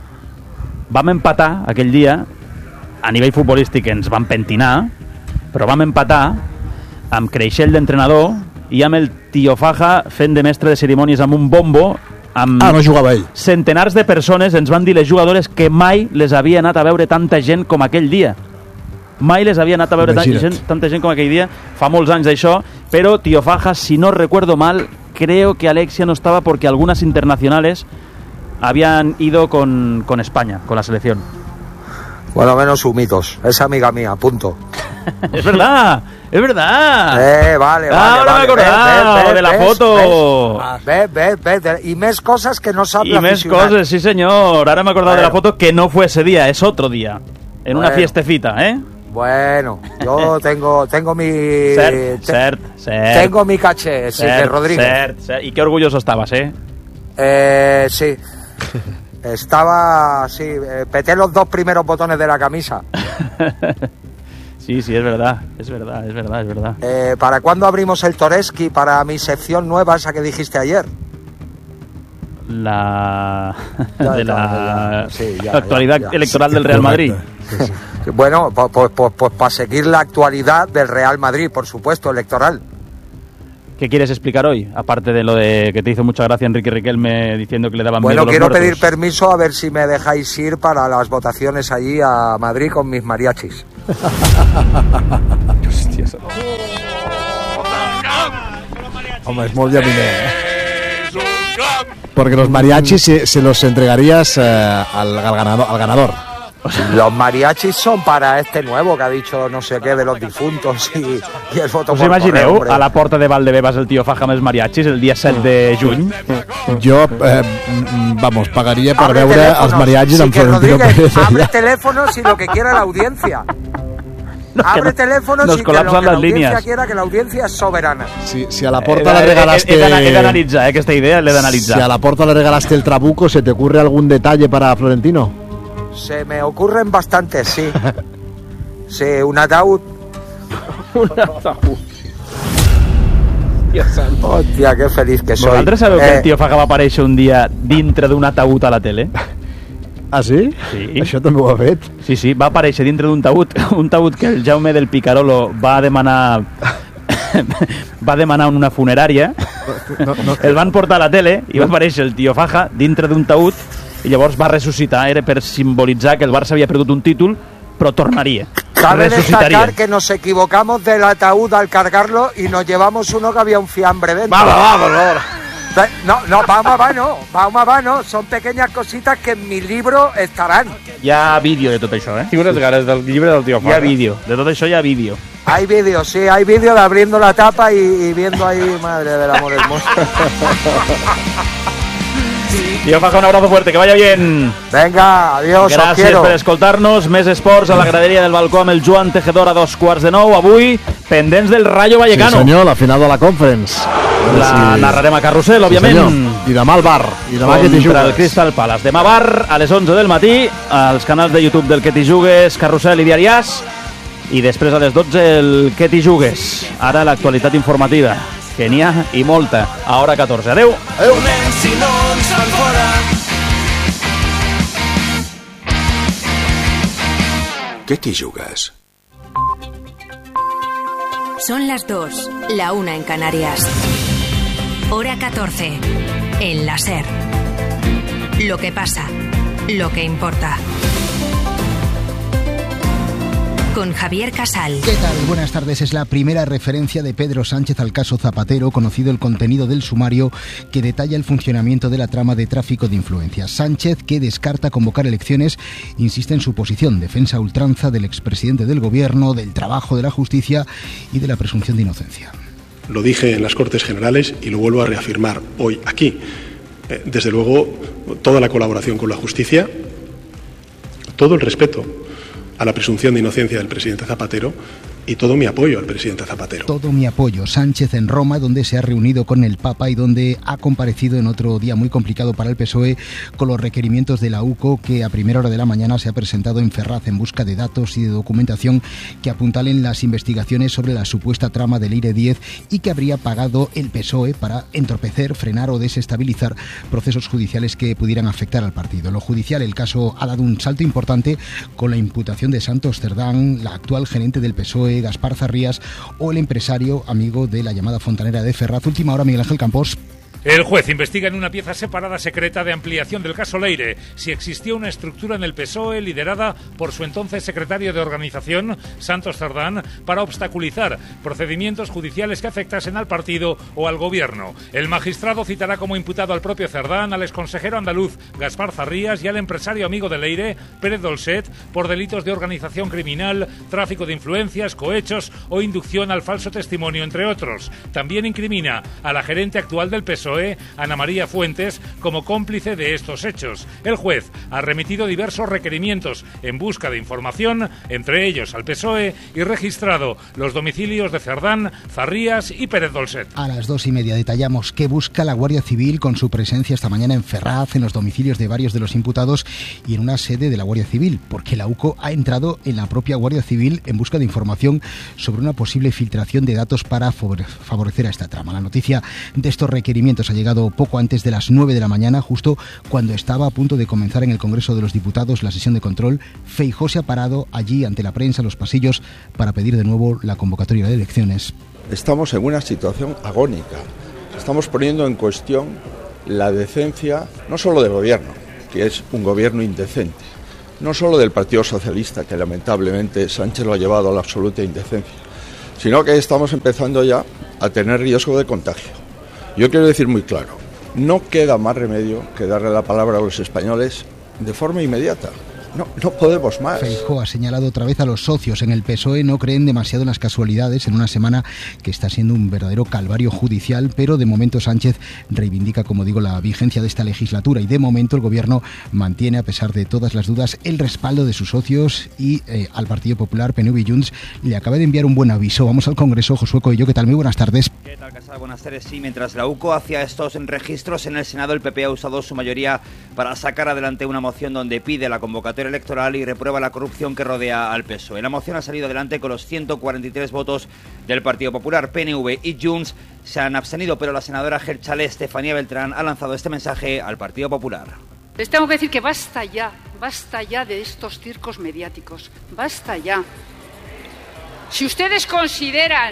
vam empatar aquell dia. A nivell futbolístic ens vam pentinar, però vam empatar amb Creixell d'entrenador i amb el tio Faja fent de mestre de cerimònies amb un bombo. No jugava ell. Centenars de persones ens van dir les jugadores que mai les havia anat a veure tanta gent com aquell dia. Mai les havia anat a veure tanta gent com aquell dia. Fa molts anys d'això, però tio Faja, si no recuerdo mal, creo que Alexia no estaba porque algunas internacionales habían ido con España, con la selección. Bueno, menos humitos. Es amiga mía, punto. Es verdad, es verdad. Vale. Ahora me he acordado de la foto. Ves. Y més cosas que no sabe y més cosas, sí señor. Ahora me he acordado de la foto, que no fue ese día, es otro día. En una fiestecita, Bueno, yo tengo mi... Cert. Tengo mi caché, sí, de Rodríguez. Cert. Y qué orgulloso estabas, Sí. Estaba, peté los 2 primeros botones de la camisa. Sí, es verdad. ¿Para cuándo abrimos el Toreski para mi sección nueva, esa que dijiste ayer? La actualidad electoral del Real Madrid. Sí. Bueno, pues para seguir la actualidad del Real Madrid, por supuesto, electoral. ¿Qué quieres explicar hoy? Aparte de lo de que te hizo mucha gracia Enrique Riquelme diciendo que le daban miedo los muertos. Bueno, quiero pedir permiso a ver si me dejáis ir para las votaciones allí a Madrid con mis mariachis. Hòstia, home, és molt llaminer, Porque los mariachis se los entregarías al ganador. Los mariachis son para este nuevo que ha dicho no sé qué de los difuntos y el voto por imagineu correu, a la porta de Valdebebas el tío Faja amb els mariachis el dia 7 de juny? Jo, pagaria per veure els mariachis amb Florentino Pérez. Abre teléfonos y lo que quiera la audiencia. Abre teléfonos y que lo que la audiencia quiera, que la audiencia es soberana. Si a la porta le regalaste... He d'analitzar, aquesta idea l'he d'analitzar. Si a la porta le regalaste el trabuco, ¿se te ocurre algún detalle para Florentino? Se me ocurren bastantes, sí. Sí, un ataúd. Un ataúd. Hòstia, que feliç que soy. Vosaltres sabeu que el tio Faga va aparèixer un dia dintre d'un ataúd a la tele? Ah, sí? Sí. Això també ho ha fet? Sí, va aparèixer dintre d'un taüt, un taüt que el Jaume del Picarolo va demanar en una funerària. El van portar a la tele i va aparèixer el tio Faja dintre d'un taüt i llavors va ressuscitar. Era per simbolitzar que el Barça havia perdut un títol, però tornaria. Cabe destacar que nos equivocamos del ataúd al cargarlo y nos llevamos uno que había un fiambre dentro. Vamos. No, son pequeñas cositas que en mi libro estarán. Hi ha vídeo de tot això, Tinc unes ganes del llibre del tio Faga. Hi ha vídeo, de tot això hi ha vídeo. Hay vídeo, sí, hay vídeo de abriendo la tapa y viendo ahí, madre del amor hermoso. Tío Faja, un abrazo fuerte, que vaya bien. Venga, adiós, gràcies os quiero. Per escoltar-nos. Més esports a la graderia del balcó amb el Joan Tejedor a 8:45. Avui, pendents del Rayo Vallecano. Sí, senyor, la final de la Conference. La narrarem a Carrusel, òbviament. Sí, I demà al bar. I demà que t'hi jugues. El Crystal Palace. Demà bar, a les 11 del matí, als canals de YouTube del Que t'hi jugues, Carrusel i Diari As. I després a les 12 el Que t'hi jugues. Ara l'actualitat informativa, que n'hi ha i molta. A hora 14. Adéu. Adéu. ¿Qué t'hi jugues? Son las 2, la 1 en Canarias. Hora 14, en la SER. Lo que pasa, lo que importa. Con Javier Casal. ¿Qué tal? Buenas tardes. Es la primera referencia de Pedro Sánchez al caso Zapatero, conocido el contenido del sumario que detalla el funcionamiento de la trama de tráfico de influencias. Sánchez, que descarta convocar elecciones, insiste en su posición, defensa a ultranza del expresidente del gobierno, del trabajo de la justicia y de la presunción de inocencia. Lo dije en las Cortes Generales y lo vuelvo a reafirmar hoy aquí. Desde luego, toda la colaboración con la justicia, todo el respeto a la presunción de inocencia del presidente Zapatero y todo mi apoyo al presidente Zapatero. Todo mi apoyo. Sánchez en Roma, donde se ha reunido con el Papa y donde ha comparecido en otro día muy complicado para el PSOE con los requerimientos de la UCO, que a primera hora de la mañana se ha presentado en Ferraz en busca de datos y de documentación que apuntalen las investigaciones sobre la supuesta trama del Leire 10 y que habría pagado el PSOE para entorpecer, frenar o desestabilizar procesos judiciales que pudieran afectar al partido. En lo judicial, el caso ha dado un salto importante con la imputación de Santos Cerdán, la actual gerente del PSOE, Gaspar Zarrías, o el empresario amigo de la llamada fontanera de Ferraz. Última hora, Miguel Ángel Campos. El juez investiga en una pieza separada secreta de ampliación del caso Leire si existía una estructura en el PSOE liderada por su entonces secretario de organización, Santos Cerdán, para obstaculizar procedimientos judiciales que afectasen al partido o al gobierno. El magistrado citará como imputado al propio Cerdán, al exconsejero andaluz Gaspar Zarrías y al empresario amigo de Leire, Pérez Dolcet, por delitos de organización criminal, tráfico de influencias, cohechos o inducción al falso testimonio, entre otros. También incrimina a la gerente actual del PSOE, PSOE, Ana María Fuentes, como cómplice de estos hechos. El juez ha remitido diversos requerimientos en busca de información, entre ellos al PSOE, y registrado los domicilios de Cerdán, Zarrías y Pérez Dolcet. A las 2:30 detallamos qué busca la Guardia Civil con su presencia esta mañana en Ferraz, en los domicilios de varios de los imputados y en una sede de la Guardia Civil, porque la UCO ha entrado en la propia Guardia Civil en busca de información sobre una posible filtración de datos para favorecer a esta trama. La noticia de estos requerimientos ha llegado poco antes de las 9 de la mañana, justo cuando estaba a punto de comenzar en el Congreso de los Diputados la sesión de control. Feijóo se ha parado allí ante la prensa en los pasillos para pedir de nuevo la convocatoria de elecciones. Estamos en una situación agónica. Estamos poniendo en cuestión la decencia, no solo del gobierno, que es un gobierno indecente, no solo del Partido Socialista, que lamentablemente Sánchez lo ha llevado a la absoluta indecencia, sino que estamos empezando ya a tener riesgo de contagio. Yo quiero decir muy claro, no queda más remedio que darle la palabra a los españoles de forma inmediata. No podemos más. Feijóo ha señalado otra vez a los socios en el PSOE. No creen demasiado en las casualidades en una semana que está siendo un verdadero calvario judicial, pero de momento Sánchez reivindica, como digo, la vigencia de esta legislatura y de momento el gobierno mantiene, a pesar de todas las dudas, el respaldo de sus socios y al Partido Popular, PNV y Junts le acaba de enviar un buen aviso. Vamos al Congreso. Josué Coello, ¿qué tal? Muy buenas tardes. ¿Qué tal, Casal? Buenas tardes. Sí, mientras la UCO hacía estos registros en el Senado, el PP ha usado su mayoría para sacar adelante una moción donde pide la convocatoria electoral y reprueba la corrupción que rodea al PSOE. La moción ha salido adelante con los 143 votos del Partido Popular. PNV y Junts se han abstenido, pero la senadora Gelchalé Estefanía Beltrán ha lanzado este mensaje al Partido Popular. Les tengo que decir que basta ya de estos circos mediáticos, basta ya. Si ustedes consideran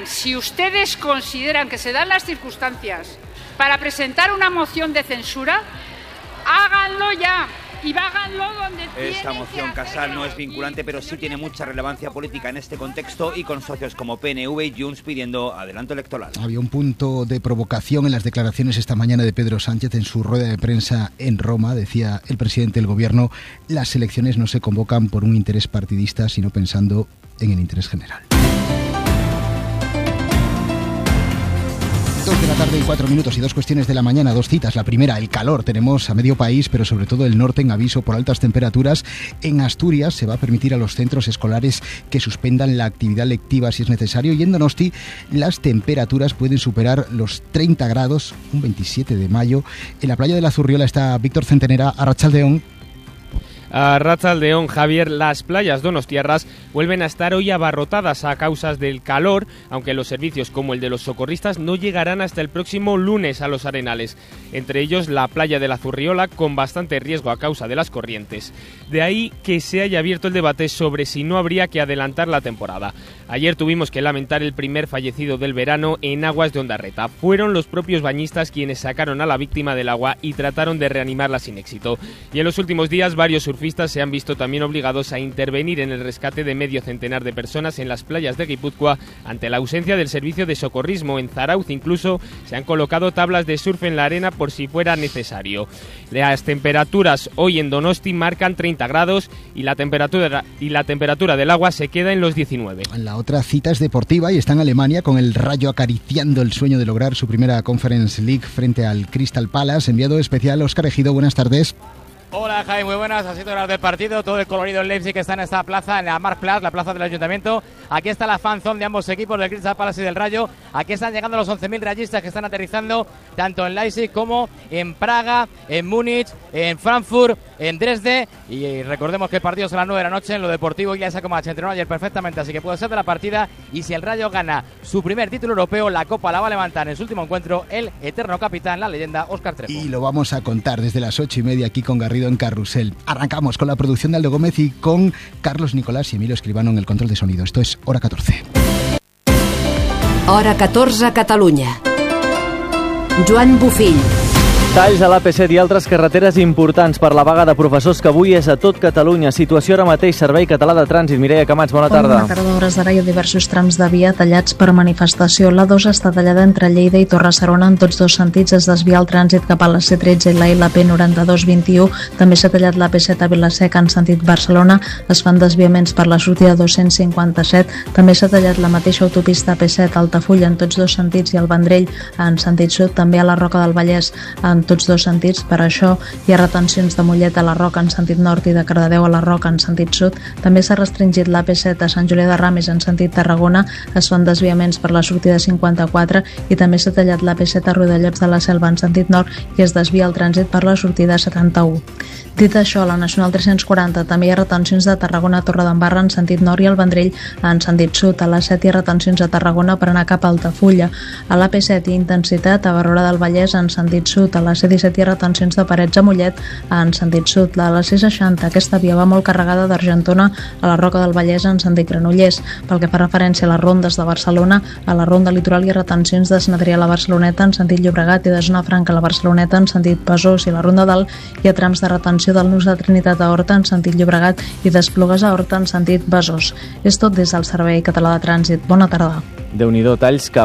que se dan las circunstancias para presentar una moción de censura, háganlo ya. Y háganlo donde Esta moción, Casal, no es vinculante, pero sí tiene mucha relevancia política en este contexto y con socios como PNV y Junts pidiendo adelanto electoral. Había un punto de provocación en las declaraciones esta mañana de Pedro Sánchez en su rueda de prensa en Roma. Decía el presidente del gobierno, las elecciones no se convocan por un interés partidista, sino pensando en el interés general. 2 de la tarde y 4 minutos y 2 cuestiones de la mañana, 2 citas. La primera, el calor. Tenemos a medio país, pero sobre todo el norte en aviso por altas temperaturas. En Asturias se va a permitir a los centros escolares que suspendan la actividad lectiva si es necesario. Y en Donosti las temperaturas pueden superar los 30 grados, un 27 de mayo. En la playa de la Zurriola está Víctor Centenera, Arratsaldeón. A Arratsaldeón, Javier, las playas donostiarras vuelven a estar hoy abarrotadas a causa del calor, aunque los servicios como el de los socorristas no llegarán hasta el próximo lunes a los arenales, entre ellos la playa de la Zurriola, con bastante riesgo a causa de las corrientes. De ahí que se haya abierto el debate sobre si no habría que adelantar la temporada. Ayer tuvimos que lamentar el primer fallecido del verano en aguas de Ondarreta. Fueron los propios bañistas quienes sacaron a la víctima del agua y trataron de reanimarla sin éxito. Y en los últimos días varios surfistas se han visto también obligados a intervenir en el rescate de medio centenar de personas en las playas de Guipúzcoa ante la ausencia del servicio de socorrismo. En Zarauz incluso se han colocado tablas de surf en la arena por si fuera necesario. Las temperaturas hoy en Donosti marcan 30 grados y la temperatura del agua se queda en los 19. La otra cita es deportiva y está en Alemania, con el Rayo acariciando el sueño de lograr su primera Conference League frente al Crystal Palace. Enviado especial Óscar Ejido, buenas tardes. Hola Jaime, muy buenas, así horas del partido, todo el colorido en Leipzig que está en esta plaza, en la Marktplatz, la plaza del Ayuntamiento. Aquí está la fanzone de ambos equipos, del Crystal Palace y del Rayo. Aquí están llegando los 11.000 rayistas que están aterrizando tanto en Leipzig como en Praga, en Múnich, en Frankfurt, en Dresde. Y recordemos que el partido es a las 9 de la noche. En lo deportivo Ilya Kovac entrenó ayer perfectamente, así que puede ser de la partida. Y si el Rayo gana su primer título europeo, la Copa la va a levantar en su último encuentro el eterno capitán, la leyenda Óscar Trejo. Y lo vamos a contar desde las 8:30 aquí con Garrido en Carrusel. Arrancamos con la producción de Aldo Gómez y con Carlos Nicolás y Emilio Escribano en el control de sonido. Esto es Hora 14. Hora 14 a Catalunya. Joan Bufill. Talls a l'AP7 i altres carreteres importants per la vaga de professors que avui és a tot Catalunya. Situació ara mateix, Servei Català de Trànsit. Mireia Camats, bona tarda. Bona tarda, hores d'ara hi ha diversos trams de via tallats per manifestació. La2 està tallada entre Lleida i Torre-serona en tots dos sentits. Es desvia el trànsit cap a la C13 i la LP 9221. També s'ha tallat l'AP7 a Vila-seca en sentit Barcelona. Es fan desviaments per la sortida 257. També s'ha tallat la mateixa autopista AP7 a Altafulla en tots dos sentits i al Vendrell en sentit sud. També a la Roca del Vallès en tots dos sentits. Per això hi ha retencions de Mollet a la Roca en sentit nord i de Cardedeu a la Roca en sentit sud. També s'ha restringit l'AP7 a Sant Julià de Ramis en sentit Tarragona. Es fan desviaments per la sortida 54 i també s'ha tallat l'AP7 a Riudellots de la Selva en sentit nord i es desvia el trànsit per la sortida 71. Dit això, a la Nacional 340 també hi ha retencions de Tarragona a Torredembarra en sentit nord i al Vendrell en sentit sud. A la 7 hi ha retencions a Tarragona per anar cap a Altafulla. A l'AP7 hi ha intensitat a Barberà del Vallès en sentit sud. A la C17 hi ha retencions de Parets a Mollet en sentit sud. A la C60 aquesta via va molt carregada d'Argentona a la Roca del Vallès en sentit Granollers. Pel que fa referència a les rondes de Barcelona, a la ronda litoral hi ha retencions de Sant Adrià a la Barceloneta en sentit Llobregat i de Zona Franca a la Barceloneta en sentit Besòs, i a la ronda dalt hi ha trams de retenció del Nus de Trinitat a Horta en sentit Llobregat i d'Esplugues a Horta en sentit Besòs. És tot des del Servei Català de Trànsit. Bona tarda. Déu-n'hi-do, talls que